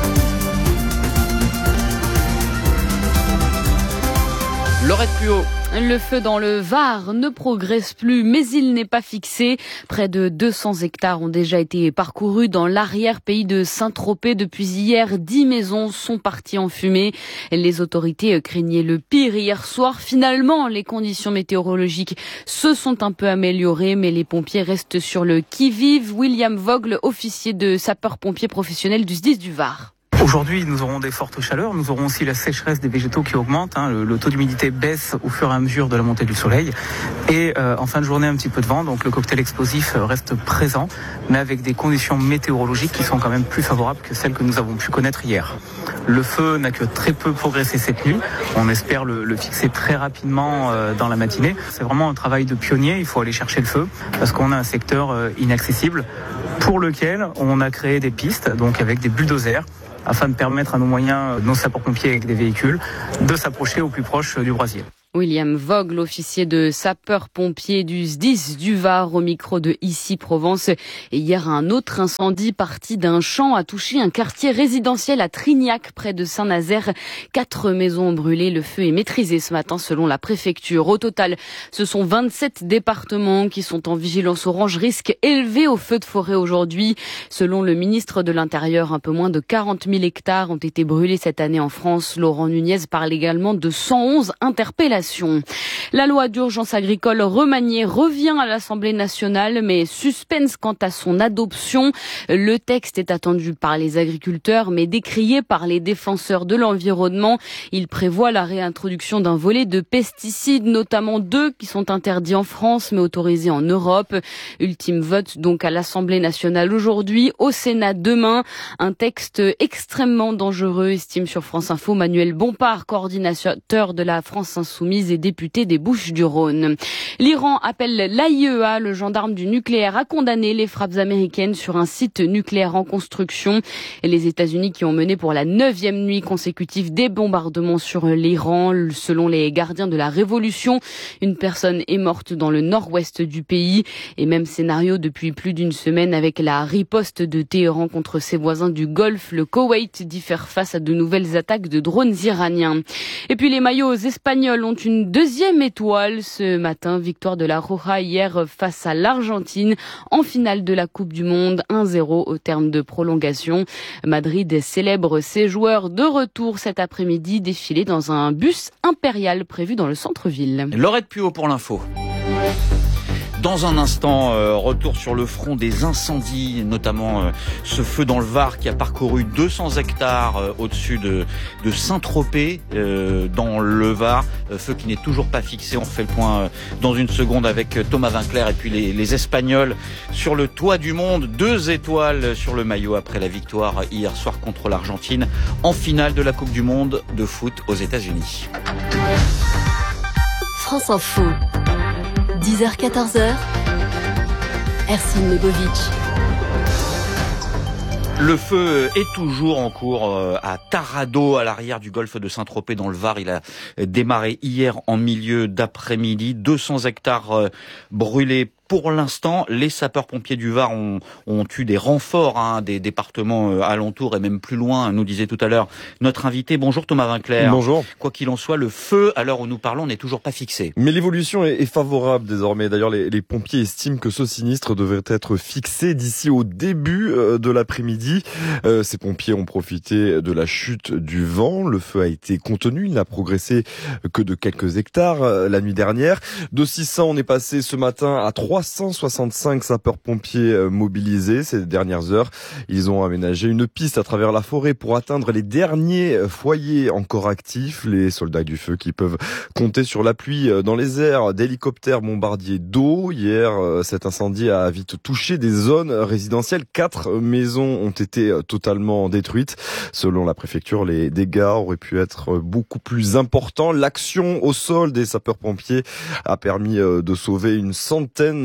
Laurette Puot. Le feu dans le Var ne progresse plus, mais il n'est pas fixé. Près de 200 hectares ont déjà été parcourus dans l'arrière-pays de Saint-Tropez. Depuis hier, 10 maisons sont parties en fumée. Les autorités craignaient le pire hier soir. Finalement, les conditions météorologiques se sont un peu améliorées, mais les pompiers restent sur le qui-vive. William Vogle, officier de sapeurs-pompiers professionnels du SDIS du Var. Aujourd'hui, nous aurons des fortes chaleurs, nous aurons aussi la sécheresse des végétaux qui augmente, le taux d'humidité baisse au fur et à mesure de la montée du soleil et en fin de journée un petit peu de vent, donc le cocktail explosif reste présent, mais avec des conditions météorologiques qui sont quand même plus favorables que celles que nous avons pu connaître hier. Le feu n'a que très peu progressé cette nuit, on espère le fixer très rapidement dans la matinée. C'est vraiment un travail de pionnier, il faut aller chercher le feu parce qu'on a un secteur inaccessible pour lequel on a créé des pistes, donc avec des bulldozers, afin de permettre à nos moyens, nos sapeurs-pompiers avec des véhicules, de s'approcher au plus proche du brasier. William Vogle, officier de sapeurs-pompiers du SDIS du Var, au micro de Ici Provence. Et hier, un autre incendie parti d'un champ a touché un quartier résidentiel à Trignac, près de Saint-Nazaire. 4 maisons ont brûlé. Le feu est maîtrisé ce matin, selon la préfecture. Au total, ce sont 27 départements qui sont en vigilance orange, risque élevé au feu de forêt aujourd'hui. Selon le ministre de l'Intérieur, un peu moins de 40 000 hectares ont été brûlés cette année en France. Laurent Nunez parle également de 111 interpellations. La loi d'urgence agricole remaniée revient à l'Assemblée nationale, mais suspense quant à son adoption. Le texte est attendu par les agriculteurs, mais décrié par les défenseurs de l'environnement. Il prévoit la réintroduction d'un volet de pesticides, notamment 2 qui sont interdits en France, mais autorisés en Europe. Ultime vote donc à l'Assemblée nationale aujourd'hui, au Sénat demain. Un texte extrêmement dangereux, estime sur France Info Manuel Bompard, coordinateur de la France Insoumise et député des Bouches-du-Rhône. L'Iran appelle l'AIEA, le gendarme du nucléaire, à condamner les frappes américaines sur un site nucléaire en construction. Et les États-Unis qui ont mené pour la 9e nuit consécutive des bombardements sur l'Iran. Selon les gardiens de la révolution, une personne est morte dans le nord-ouest du pays. Et même scénario depuis plus d'une semaine avec la riposte de Téhéran contre ses voisins du Golfe. Le Koweït dit faire face à de nouvelles attaques de drones iraniens. Et puis les maillots espagnols ont une 2e étoile ce matin. Victoire de la Roja hier face à l'Argentine en finale de la Coupe du Monde. 1-0 au terme de prolongation. Madrid célèbre ses joueurs de retour cet après-midi, défilé dans un bus impérial prévu dans le centre-ville. Laurette Puot pour l'info. Dans un instant, retour sur le front des incendies, notamment ce feu dans le Var qui a parcouru 200 hectares au-dessus de Saint-Tropez, dans le Var. Feu qui n'est toujours pas fixé. On fait le point dans une seconde avec Thomas Vinclair et puis les Espagnols sur le toit du monde. 2 étoiles sur le maillot après la victoire hier soir contre l'Argentine en finale de la Coupe du Monde de foot aux États-Unis. France Info. 10h-14h, Ercine Lebovic. Le feu est toujours en cours à Tarado, à l'arrière du golfe de Saint-Tropez dans le Var. Il a démarré hier en milieu d'après-midi. 200 hectares brûlés. Pour l'instant, les sapeurs-pompiers du Var ont eu des renforts des départements alentours et même plus loin, nous disait tout à l'heure notre invité. Bonjour Thomas Vinclair. Bonjour. Quoi qu'il en soit, le feu, à l'heure où nous parlons, n'est toujours pas fixé. Mais l'évolution est favorable désormais. D'ailleurs, les pompiers estiment que ce sinistre devrait être fixé d'ici au début de l'après-midi. Ces pompiers ont profité de la chute du vent. Le feu a été contenu. Il n'a progressé que de quelques hectares la nuit dernière. De 600, on est passé ce matin à 365 sapeurs-pompiers mobilisés ces dernières heures. Ils ont aménagé une piste à travers la forêt pour atteindre les derniers foyers encore actifs. Les soldats du feu qui peuvent compter sur l'appui dans les airs d'hélicoptères bombardiers d'eau. Hier, cet incendie a vite touché des zones résidentielles. 4 maisons ont été totalement détruites. Selon la préfecture, les dégâts auraient pu être beaucoup plus importants. L'action au sol des sapeurs-pompiers a permis de sauver une centaine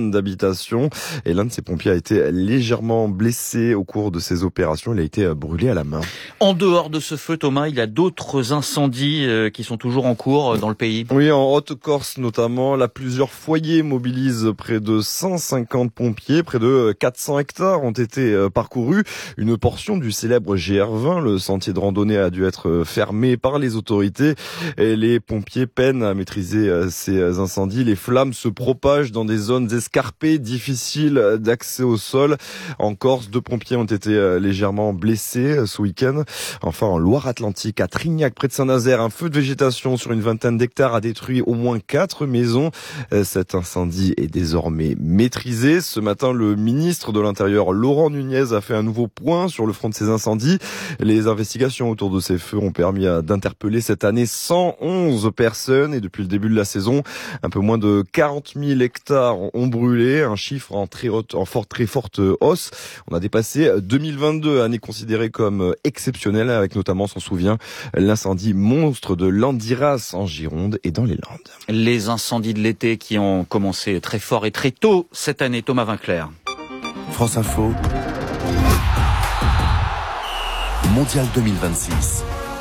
centaine d'habitations. Et l'un de ces pompiers a été légèrement blessé au cours de ces opérations. Il a été brûlé à la main. En dehors de ce feu, Thomas, il y a d'autres incendies qui sont toujours en cours dans le pays. Oui, en Haute-Corse notamment, là, plusieurs foyers mobilisent près de 150 pompiers. Près de 400 hectares ont été parcourus. Une portion du célèbre GR20, le sentier de randonnée, a dû être fermé par les autorités. Et les pompiers peinent à maîtriser ces incendies. Les flammes se propagent dans des zones escarpées, difficiles d'accès au sol. En Corse, 2 pompiers ont été légèrement blessés ce week-end. Enfin, en Loire-Atlantique, à Trignac, près de Saint-Nazaire, un feu de végétation sur une vingtaine d'hectares a détruit au moins 4 maisons. Cet incendie est désormais maîtrisé. Ce matin, le ministre de l'Intérieur, Laurent Nunez, a fait un nouveau point sur le front de ces incendies. Les investigations autour de ces feux ont permis d'interpeller cette année 111 personnes et depuis le début de la saison, un peu moins de 40 000 hectares ont brûlé, un chiffre en très forte hausse. On a dépassé 2022, année considérée comme exceptionnelle, avec notamment, on s'en souvient, l'incendie monstre de Landiras en Gironde et dans les Landes. Les incendies de l'été qui ont commencé très fort et très tôt cette année. Thomas Vinclair. France Info. Mondial 2026.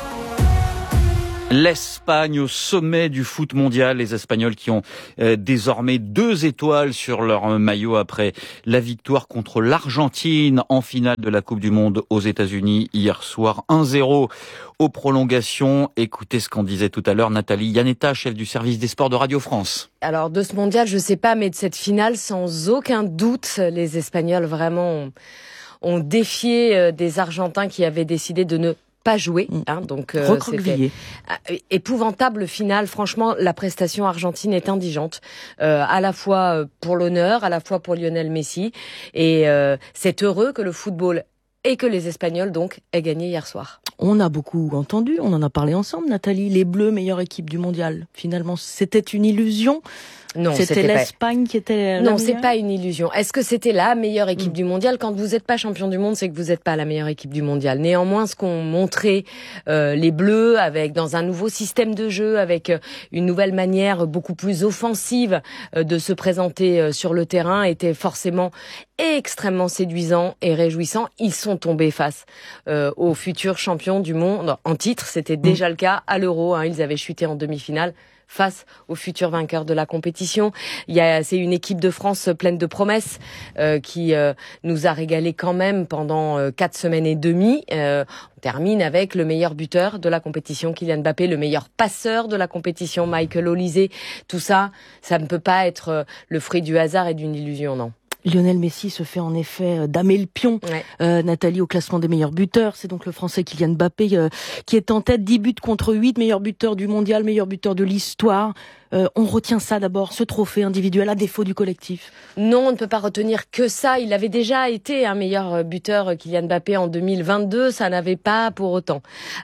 L'Espagne au sommet du foot mondial. Les Espagnols qui ont désormais 2 étoiles sur leur maillot après la victoire contre l'Argentine en finale de la Coupe du Monde aux États-Unis hier soir. 1-0 aux prolongations. Écoutez ce qu'en disait tout à l'heure Nathalie Yanetta, chef du service des sports de Radio France. Alors de ce mondial, je sais pas, mais de cette finale, sans aucun doute, les Espagnols vraiment ont défié des Argentins qui avaient décidé de ne pas joué, donc recroquevillé. Épouvantable finale. Franchement, la prestation argentine est indigente, à la fois pour l'honneur, à la fois pour Lionel Messi, et c'est heureux que le football et que les Espagnols donc aient gagné hier soir. On a beaucoup entendu, on en a parlé ensemble, Nathalie, les Bleus, meilleure équipe du mondial. Finalement, c'était une illusion. Non, c'était l'Espagne qui était Non, c'est pas une illusion. Est-ce que c'était la meilleure équipe du mondial? Quand vous n'êtes pas champion du monde, c'est que vous n'êtes pas la meilleure équipe du mondial. Néanmoins, ce qu'ont montré les Bleus, avec dans un nouveau système de jeu, avec une nouvelle manière beaucoup plus offensive de se présenter sur le terrain, était forcément extrêmement séduisant et réjouissant. Ils sont tombés face aux futurs champions du monde en titre. C'était déjà le cas à l'Euro. Ils avaient chuté en demi-finale face aux futurs vainqueurs de la compétition. C'est une équipe de France pleine de promesses qui nous a régalé quand même pendant 4 semaines et demie. On termine avec le meilleur buteur de la compétition, Kylian Mbappé, le meilleur passeur de la compétition, Michael Olise. Tout ça, ça ne peut pas être le fruit du hasard et d'une illusion, non. Lionel Messi se fait en effet damer le pion, Nathalie, au classement des meilleurs buteurs. C'est donc le Français Kylian Mbappé qui est en tête, 10 buts contre 8, meilleur buteur du mondial, meilleur buteur de l'histoire. On retient ça d'abord, ce trophée individuel, à défaut du collectif. Non, on ne peut pas retenir que ça. Il avait déjà été un meilleur buteur, Kylian Mbappé, en 2022. Ça n'avait pas pour autant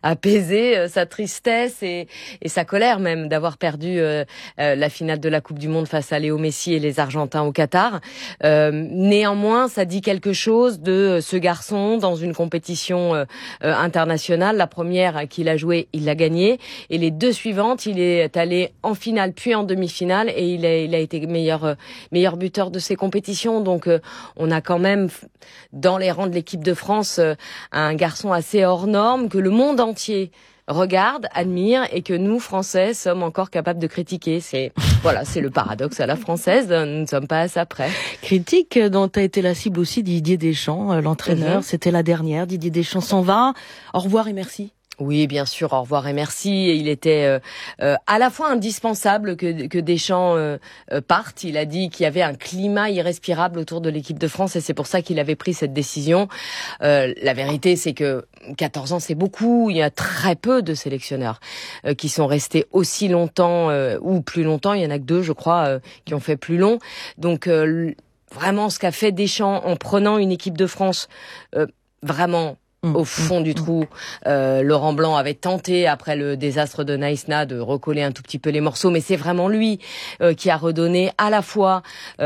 apaisé sa tristesse et sa colère même d'avoir perdu la finale de la Coupe du Monde face à Léo Messi et les Argentins au Qatar. Néanmoins, ça dit quelque chose de ce garçon dans une compétition internationale. La première qu'il a jouée, il l'a gagnée. Et les 2 suivantes, il est allé en finale puis en demi-finale et il a été meilleur buteur de ces compétitions. Donc on a quand même dans les rangs de l'équipe de France un garçon assez hors norme que le monde entier regarde, admire et que nous, Français, sommes encore capables de critiquer. C'est le paradoxe à la française. Nous ne sommes pas à ça près. Critique dont a été la cible aussi Didier Deschamps, l'entraîneur. C'était la dernière. Didier Deschamps s'en va. Au revoir et merci. Oui, bien sûr, au revoir et merci. Il était à la fois indispensable que Deschamps parte. Il a dit qu'il y avait un climat irrespirable autour de l'équipe de France et c'est pour ça qu'il avait pris cette décision. La vérité, c'est que 14 ans, c'est beaucoup. Il y a très peu de sélectionneurs qui sont restés aussi longtemps ou plus longtemps. Il y en a que 2, je crois, qui ont fait plus long. Donc, vraiment, ce qu'a fait Deschamps en prenant une équipe de France vraiment au fond du trou. Laurent Blanc avait tenté, après le désastre de Naïsna, de recoller un tout petit peu les morceaux, mais c'est vraiment lui qui a redonné à la fois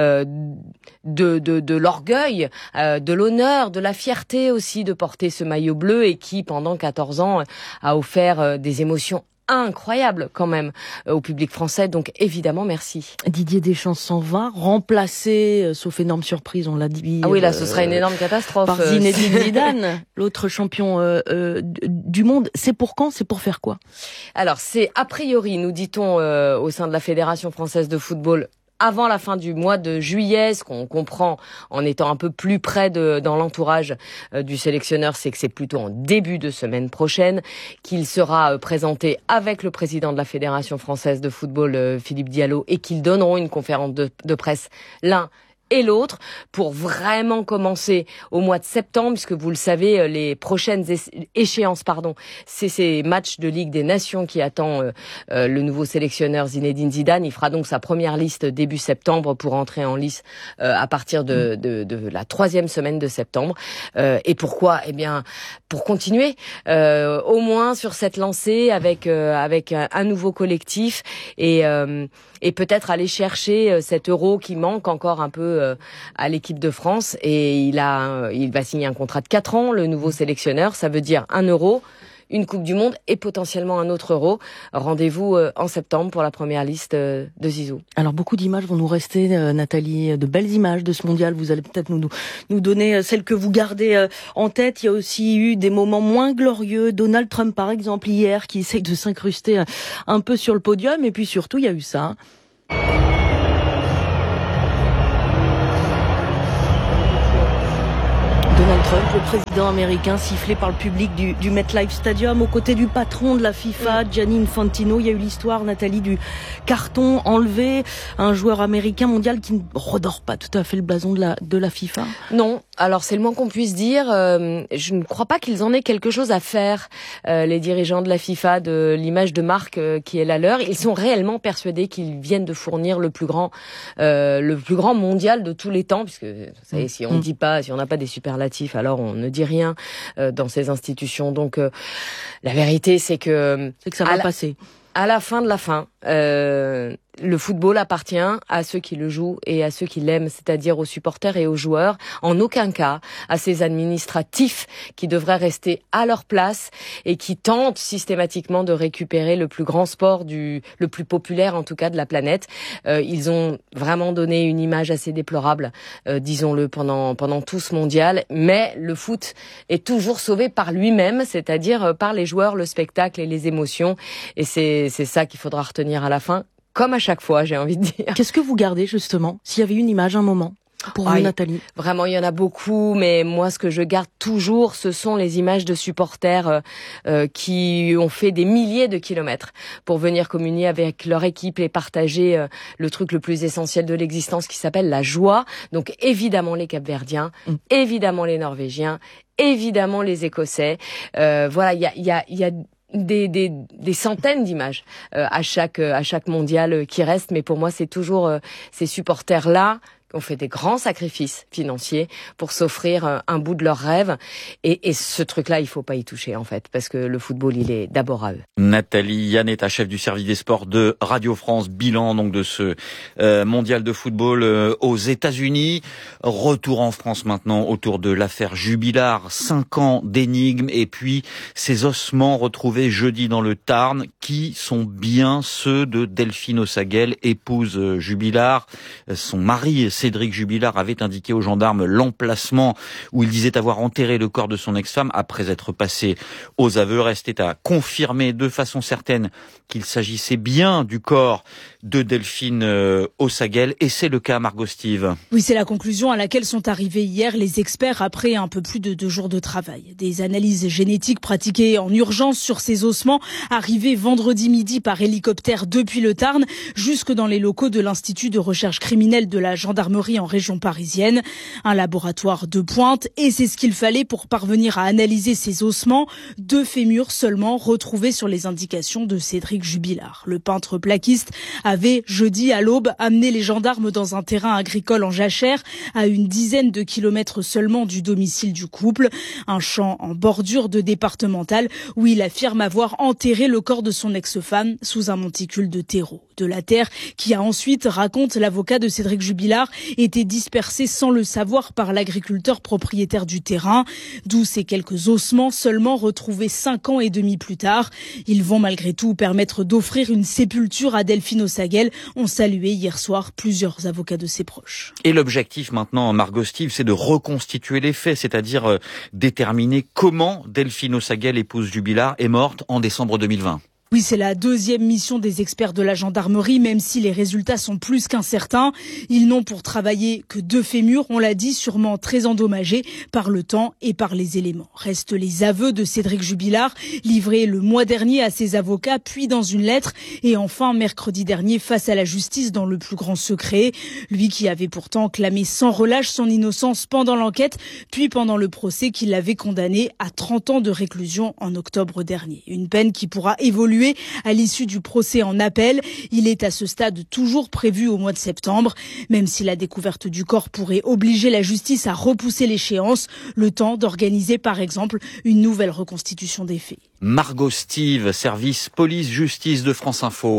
de l'orgueil, de l'honneur, de la fierté aussi de porter ce maillot bleu et qui, pendant 14 ans, a offert des émotions incroyable quand même au public français. Donc évidemment, merci. Didier Deschamps s'en va, remplacé, sauf énorme surprise, on l'a dit. Ah oui, là, ce sera une énorme catastrophe. Par Zinedine Zidane, l'autre champion du monde. C'est pour quand? C'est pour faire quoi? Alors, c'est a priori, nous dit-on au sein de la Fédération française de football, avant la fin du mois de juillet. Ce qu'on comprend en étant un peu plus près dans l'entourage du sélectionneur, c'est que c'est plutôt en début de semaine prochaine qu'il sera présenté avec le président de la Fédération française de football, Philippe Diallo, et qu'ils donneront une conférence de presse l'un et l'autre pour vraiment commencer au mois de septembre, puisque vous le savez, les prochaines échéances, c'est ces matchs de Ligue des Nations qui attend le nouveau sélectionneur Zinedine Zidane. Il fera donc sa première liste début septembre pour entrer en lice à partir de la 3e semaine de septembre. Et pourquoi? Eh bien, pour continuer au moins sur cette lancée avec un nouveau collectif et peut-être aller chercher cet euro qui manque encore un peu à l'équipe de France. Et il va signer un contrat de 4 ans, le nouveau sélectionneur. Ça veut dire 1 euro, une Coupe du Monde et potentiellement un autre euro. Rendez-vous en septembre pour la première liste de Zizou. Alors beaucoup d'images vont nous rester, Nathalie, de belles images de ce mondial. Vous allez peut-être nous donner celles que vous gardez en tête. Il y a aussi eu des moments moins glorieux. Donald Trump, par exemple, hier, qui essaye de s'incruster un peu sur le podium. Et puis surtout, il y a eu ça. Donald Trump, le président américain, sifflé par le public du MetLife Stadium aux côtés du patron de la FIFA, Gianni Infantino. Il y a eu l'histoire, Nathalie, du carton enlevé, un joueur américain mondial qui ne redore pas tout à fait le blason de la FIFA. Non, alors c'est le moins qu'on puisse dire. Je ne crois pas qu'ils en aient quelque chose à faire, les dirigeants de la FIFA, de l'image de marque qui est la leur. Ils sont réellement persuadés qu'ils viennent de fournir le plus grand mondial de tous les temps, puisque vous savez, si on n'a pas des superlatifs, alors on ne dit rien dans ces institutions. Donc la vérité, c'est que ça va passer. À la fin de la fin, le football appartient à ceux qui le jouent et à ceux qui l'aiment, c'est-à-dire aux supporters et aux joueurs. En aucun cas à ces administratifs qui devraient rester à leur place et qui tentent systématiquement de récupérer le plus grand sport le plus populaire en tout cas de la planète. Ils ont vraiment donné une image assez déplorable, disons-le, pendant tout ce mondial. Mais le foot est toujours sauvé par lui-même, c'est-à-dire par les joueurs, le spectacle et les émotions. Et c'est ça qu'il faudra retenir à la fin. Comme à chaque fois, j'ai envie de dire. Qu'est-ce que vous gardez, justement, s'il y avait une image, un moment, pour vous, Nathalie? Vraiment, il y en a beaucoup, mais moi, ce que je garde toujours, ce sont les images de supporters qui ont fait des milliers de kilomètres pour venir communier avec leur équipe et partager le truc le plus essentiel de l'existence qui s'appelle la joie. Donc, évidemment, les Capverdiens, évidemment, les Norvégiens, évidemment, les Écossais. Voilà, il y a des centaines d'images à chaque mondial qui restent, mais pour moi c'est toujours ces supporters là qui ont fait des grands sacrifices financiers pour s'offrir un bout de leur rêve, et ce truc-là, il faut pas y toucher en fait, parce que le football, il est d'abord à eux. Nathalie Yanetta, chef du service des sports de Radio France, bilan donc de ce mondial de football aux États-Unis. Retour en France maintenant autour de l'affaire Jubilard, 5 ans d'énigme, et puis ces ossements retrouvés jeudi dans le Tarn, qui sont bien ceux de Delphine Ossagel, épouse Jubilard. Son mari Cédric Jubilard avait indiqué aux gendarmes l'emplacement où il disait avoir enterré le corps de son ex-femme après être passé aux aveux. Restait à confirmer de façon certaine qu'il s'agissait bien du corps de Delphine Ossagel, et c'est le cas, Margot Steve. Oui, c'est la conclusion à laquelle sont arrivés hier les experts après un peu plus de 2 jours de travail. Des analyses génétiques pratiquées en urgence sur ces ossements, arrivés vendredi midi par hélicoptère depuis le Tarn jusque dans les locaux de l'Institut de recherche criminelle de la gendarmerie en région parisienne. Un laboratoire de pointe, et c'est ce qu'il fallait pour parvenir à analyser ces ossements. 2 fémurs seulement retrouvés sur les indications de Cédric Jubilard. Le peintre plaquiste avait jeudi à l'aube amené les gendarmes dans un terrain agricole en jachère, à une dizaine de kilomètres seulement du domicile du couple. Un champ en bordure de départementale où il affirme avoir enterré le corps de son ex-femme sous un monticule de terreau. De la terre qui a ensuite, raconte l'avocat de Cédric Jubilard, étaient dispersés sans le savoir par l'agriculteur propriétaire du terrain. D'où ces quelques ossements seulement retrouvés 5 ans et demi plus tard. Ils vont malgré tout permettre d'offrir une sépulture à Delphine Osaguel, ont salué hier soir plusieurs avocats de ses proches. Et l'objectif maintenant, Margot Steve, c'est de reconstituer les faits, c'est-à-dire déterminer comment Delphine Osaguel, épouse Jubilard, est morte en décembre 2020. Oui, c'est la deuxième mission des experts de la gendarmerie, même si les résultats sont plus qu'incertains. Ils n'ont pour travailler que 2 fémurs, on l'a dit, sûrement très endommagés par le temps et par les éléments. Restent les aveux de Cédric Jubilard, livrés le mois dernier à ses avocats, puis dans une lettre, et enfin mercredi dernier face à la justice dans le plus grand secret. Lui qui avait pourtant clamé sans relâche son innocence pendant l'enquête, puis pendant le procès qui l'avait condamné à 30 ans de réclusion en octobre dernier. Une peine qui pourra évoluer à l'issue du procès en appel. Il est à ce stade toujours prévu au mois de septembre, même si la découverte du corps pourrait obliger la justice à repousser l'échéance, le temps d'organiser par exemple une nouvelle reconstitution des faits. Margot Steve, service police-justice de France Info.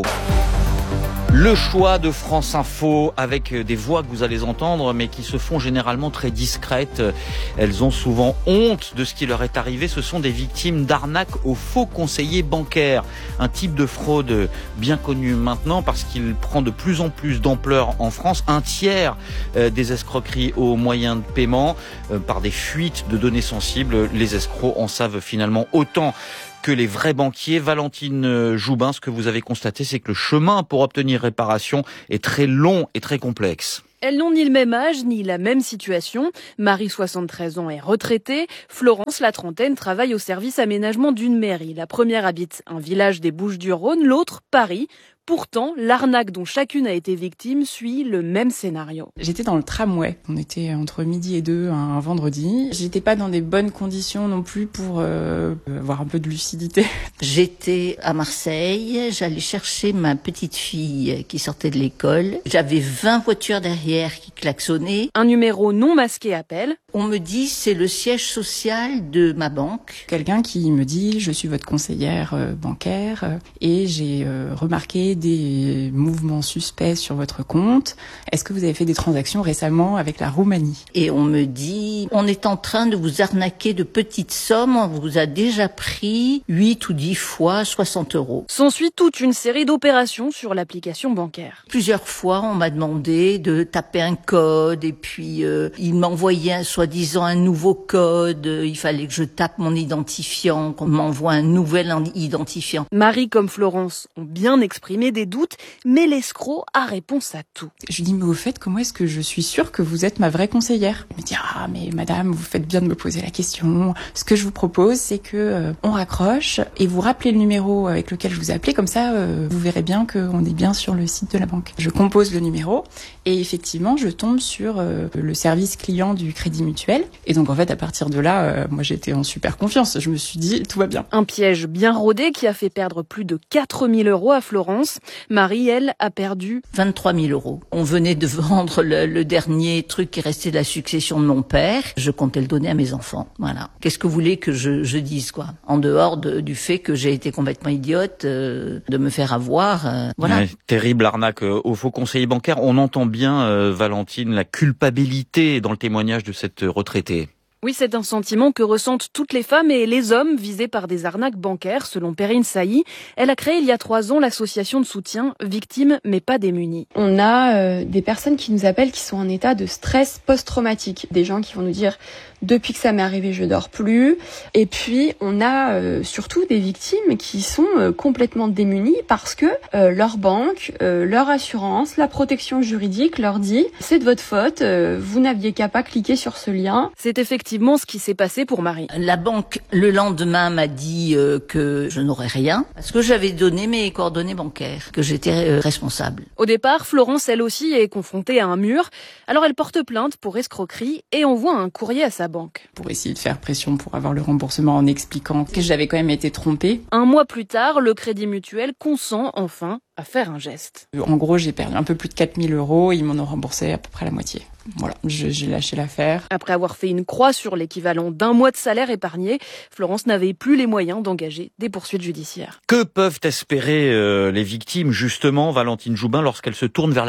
Le choix de France Info avec des voix que vous allez entendre mais qui se font généralement très discrètes. Elles ont souvent honte de ce qui leur est arrivé. Ce sont des victimes d'arnaques aux faux conseillers bancaires. Un type de fraude bien connu maintenant parce qu'il prend de plus en plus d'ampleur en France. 1/3 des escroqueries aux moyens de paiement par des fuites de données sensibles. Les escrocs en savent finalement autant que les vrais banquiers. Valentine Joubin, ce que vous avez constaté, c'est que le chemin pour obtenir réparation est très long et très complexe. Elles n'ont ni le même âge, ni la même situation. Marie, 73 ans, est retraitée. Florence, la trentaine, travaille au service aménagement d'une mairie. La première habite un village des Bouches-du-Rhône, l'autre, Paris. Pourtant, l'arnaque dont chacune a été victime suit le même scénario. J'étais dans le tramway. On était entre midi et 2 un vendredi. J'étais pas dans des bonnes conditions non plus pour avoir un peu de lucidité. J'étais à Marseille. J'allais chercher ma petite fille qui sortait de l'école. J'avais 20 voitures derrière qui klaxonnaient. Un numéro non masqué appelle. On me dit c'est le siège social de ma banque. Quelqu'un qui me dit je suis votre conseillère bancaire et j'ai remarqué des mouvements suspects sur votre compte. Est-ce que vous avez fait des transactions récemment avec la Roumanie? Et on me dit, on est en train de vous arnaquer de petites sommes, on vous a déjà pris 8 ou 10 fois 60 €. S'ensuit toute une série d'opérations sur l'application bancaire. Plusieurs fois, on m'a demandé de taper un code et puis il m'envoyait soi-disant un nouveau code. Il fallait que je tape mon identifiant, qu'on m'envoie un nouvel identifiant. Marie comme Florence ont bien exprimé des doutes, mais l'escroc a réponse à tout. Je lui dis, mais au fait, comment est-ce que je suis sûre que vous êtes ma vraie conseillère? Il me dit, ah, mais madame, vous faites bien de me poser la question. Ce que je vous propose, c'est que on raccroche et vous rappelez le numéro avec lequel je vous ai appelé, comme ça, vous verrez bien qu'on est bien sur le site de la banque. Je compose le numéro et effectivement, je tombe sur le service client du Crédit Mutuel. Et donc, en fait, à partir de là, moi, j'étais en super confiance. Je me suis dit, tout va bien. Un piège bien rodé qui a fait perdre plus de 4 000 € à Florence. Marie, elle, a perdu 23 000 €. On venait de vendre le dernier truc qui restait de la succession de mon père. Je comptais le donner à mes enfants. Voilà. Qu'est-ce que vous voulez que je dise, quoi? En dehors du fait que j'ai été complètement idiote de me faire avoir. Voilà. Ouais, terrible arnaque aux faux conseillers bancaires. On entend bien, Valentine, la culpabilité dans le témoignage de cette retraitée. Oui, c'est un sentiment que ressentent toutes les femmes et les hommes visés par des arnaques bancaires, selon Perrine Sailly. Elle a créé il y a 3 ans l'association de soutien Victimes mais pas démunies. On a des personnes qui nous appellent qui sont en état de stress post-traumatique. Des gens qui vont nous dire depuis que ça m'est arrivé, je dors plus. Et puis, on a surtout des victimes qui sont complètement démunies parce que leur banque, leur assurance, la protection juridique leur dit « c'est de votre faute, vous n'aviez qu'à pas cliquer sur ce lien ». C'est effectivement ce qui s'est passé pour Marie. La banque, le lendemain, m'a dit que je n'aurais rien parce que j'avais donné mes coordonnées bancaires, que j'étais responsable. Au départ, Florence, elle aussi, est confrontée à un mur. Alors, elle porte plainte pour escroquerie et envoie un courrier à sa banque. Pour essayer de faire pression pour avoir le remboursement en expliquant que j'avais quand même été trompée. Un mois plus tard, le Crédit Mutuel consent enfin à faire un geste. En gros, j'ai perdu un peu plus de 4 000 €. Ils m'en ont remboursé à peu près la moitié. Voilà, j'ai lâché l'affaire. Après avoir fait une croix sur l'équivalent d'1 mois de salaire épargné, Florence n'avait plus les moyens d'engager des poursuites judiciaires. Que peuvent espérer les victimes, justement, Valentine Joubin, lorsqu'elles se tournent vers la justice ?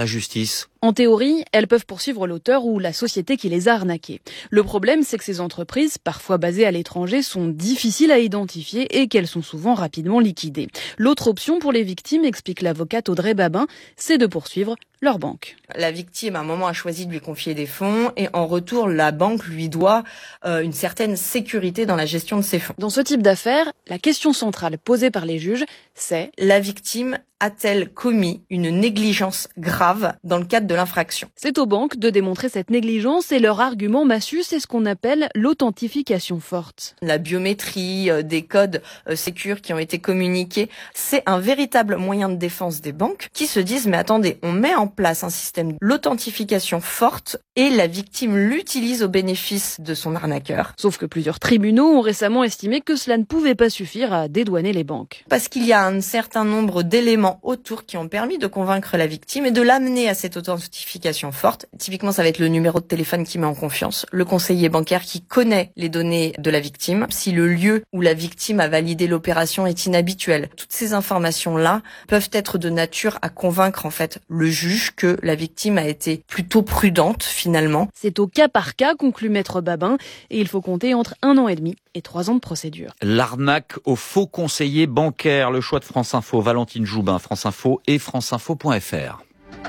En théorie, elles peuvent poursuivre l'auteur ou la société qui les a arnaquées. Le problème, c'est que ces entreprises, parfois basées à l'étranger, sont difficiles à identifier et qu'elles sont souvent rapidement liquidées. L'autre option pour les victimes, explique l'avocate Audrey Babin, c'est de poursuivre leur banque. La victime, à un moment, a choisi de lui confier des fonds et en retour, la banque lui doit une certaine sécurité dans la gestion de ses fonds. Dans ce type d'affaires, la question centrale posée par les juges, c'est « La victime a-t-elle commis une négligence grave dans le cadre de l'infraction ?» C'est aux banques de démontrer cette négligence et leur argument massu, c'est ce qu'on appelle l'authentification forte. La biométrie, des codes sécures qui ont été communiqués, c'est un véritable moyen de défense des banques qui se disent « Mais attendez, on met en place un système l'authentification forte et la victime l'utilise au bénéfice de son arnaqueur. » Sauf que plusieurs tribunaux ont récemment estimé que cela ne pouvait pas suffire à dédouaner les banques. Parce qu'il y a un certain nombre d'éléments autour qui ont permis de convaincre la victime et de l'amener à cette authentification forte. Typiquement, ça va être le numéro de téléphone qui met en confiance, le conseiller bancaire qui connaît les données de la victime, si le lieu où la victime a validé l'opération est inhabituel. Toutes ces informations-là peuvent être de nature à convaincre en fait le juge que la victime a été plutôt prudente finalement. C'est au cas par cas, conclut Maître Babin, et il faut compter entre 1 an et demi et 3 ans de procédure. L'arnaque aux faux conseillers bancaires, le choix de France Info, Valentine Joubin, France Info et franceinfo.fr.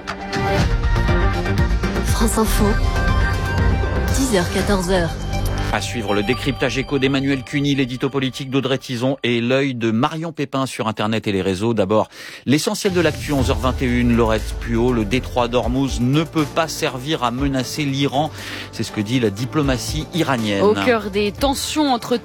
France Info, 10h-14h. À suivre le décryptage écho d'Emmanuel Cuny, l'édito politique d'Audrey Tizon et l'œil de Marion Pépin sur Internet et les réseaux. D'abord, l'essentiel de l'actu, 11h21, Laurette Puot. Le détroit d'Ormuz ne peut pas servir à menacer l'Iran. C'est ce que dit la diplomatie iranienne. Au cœur des tensions entre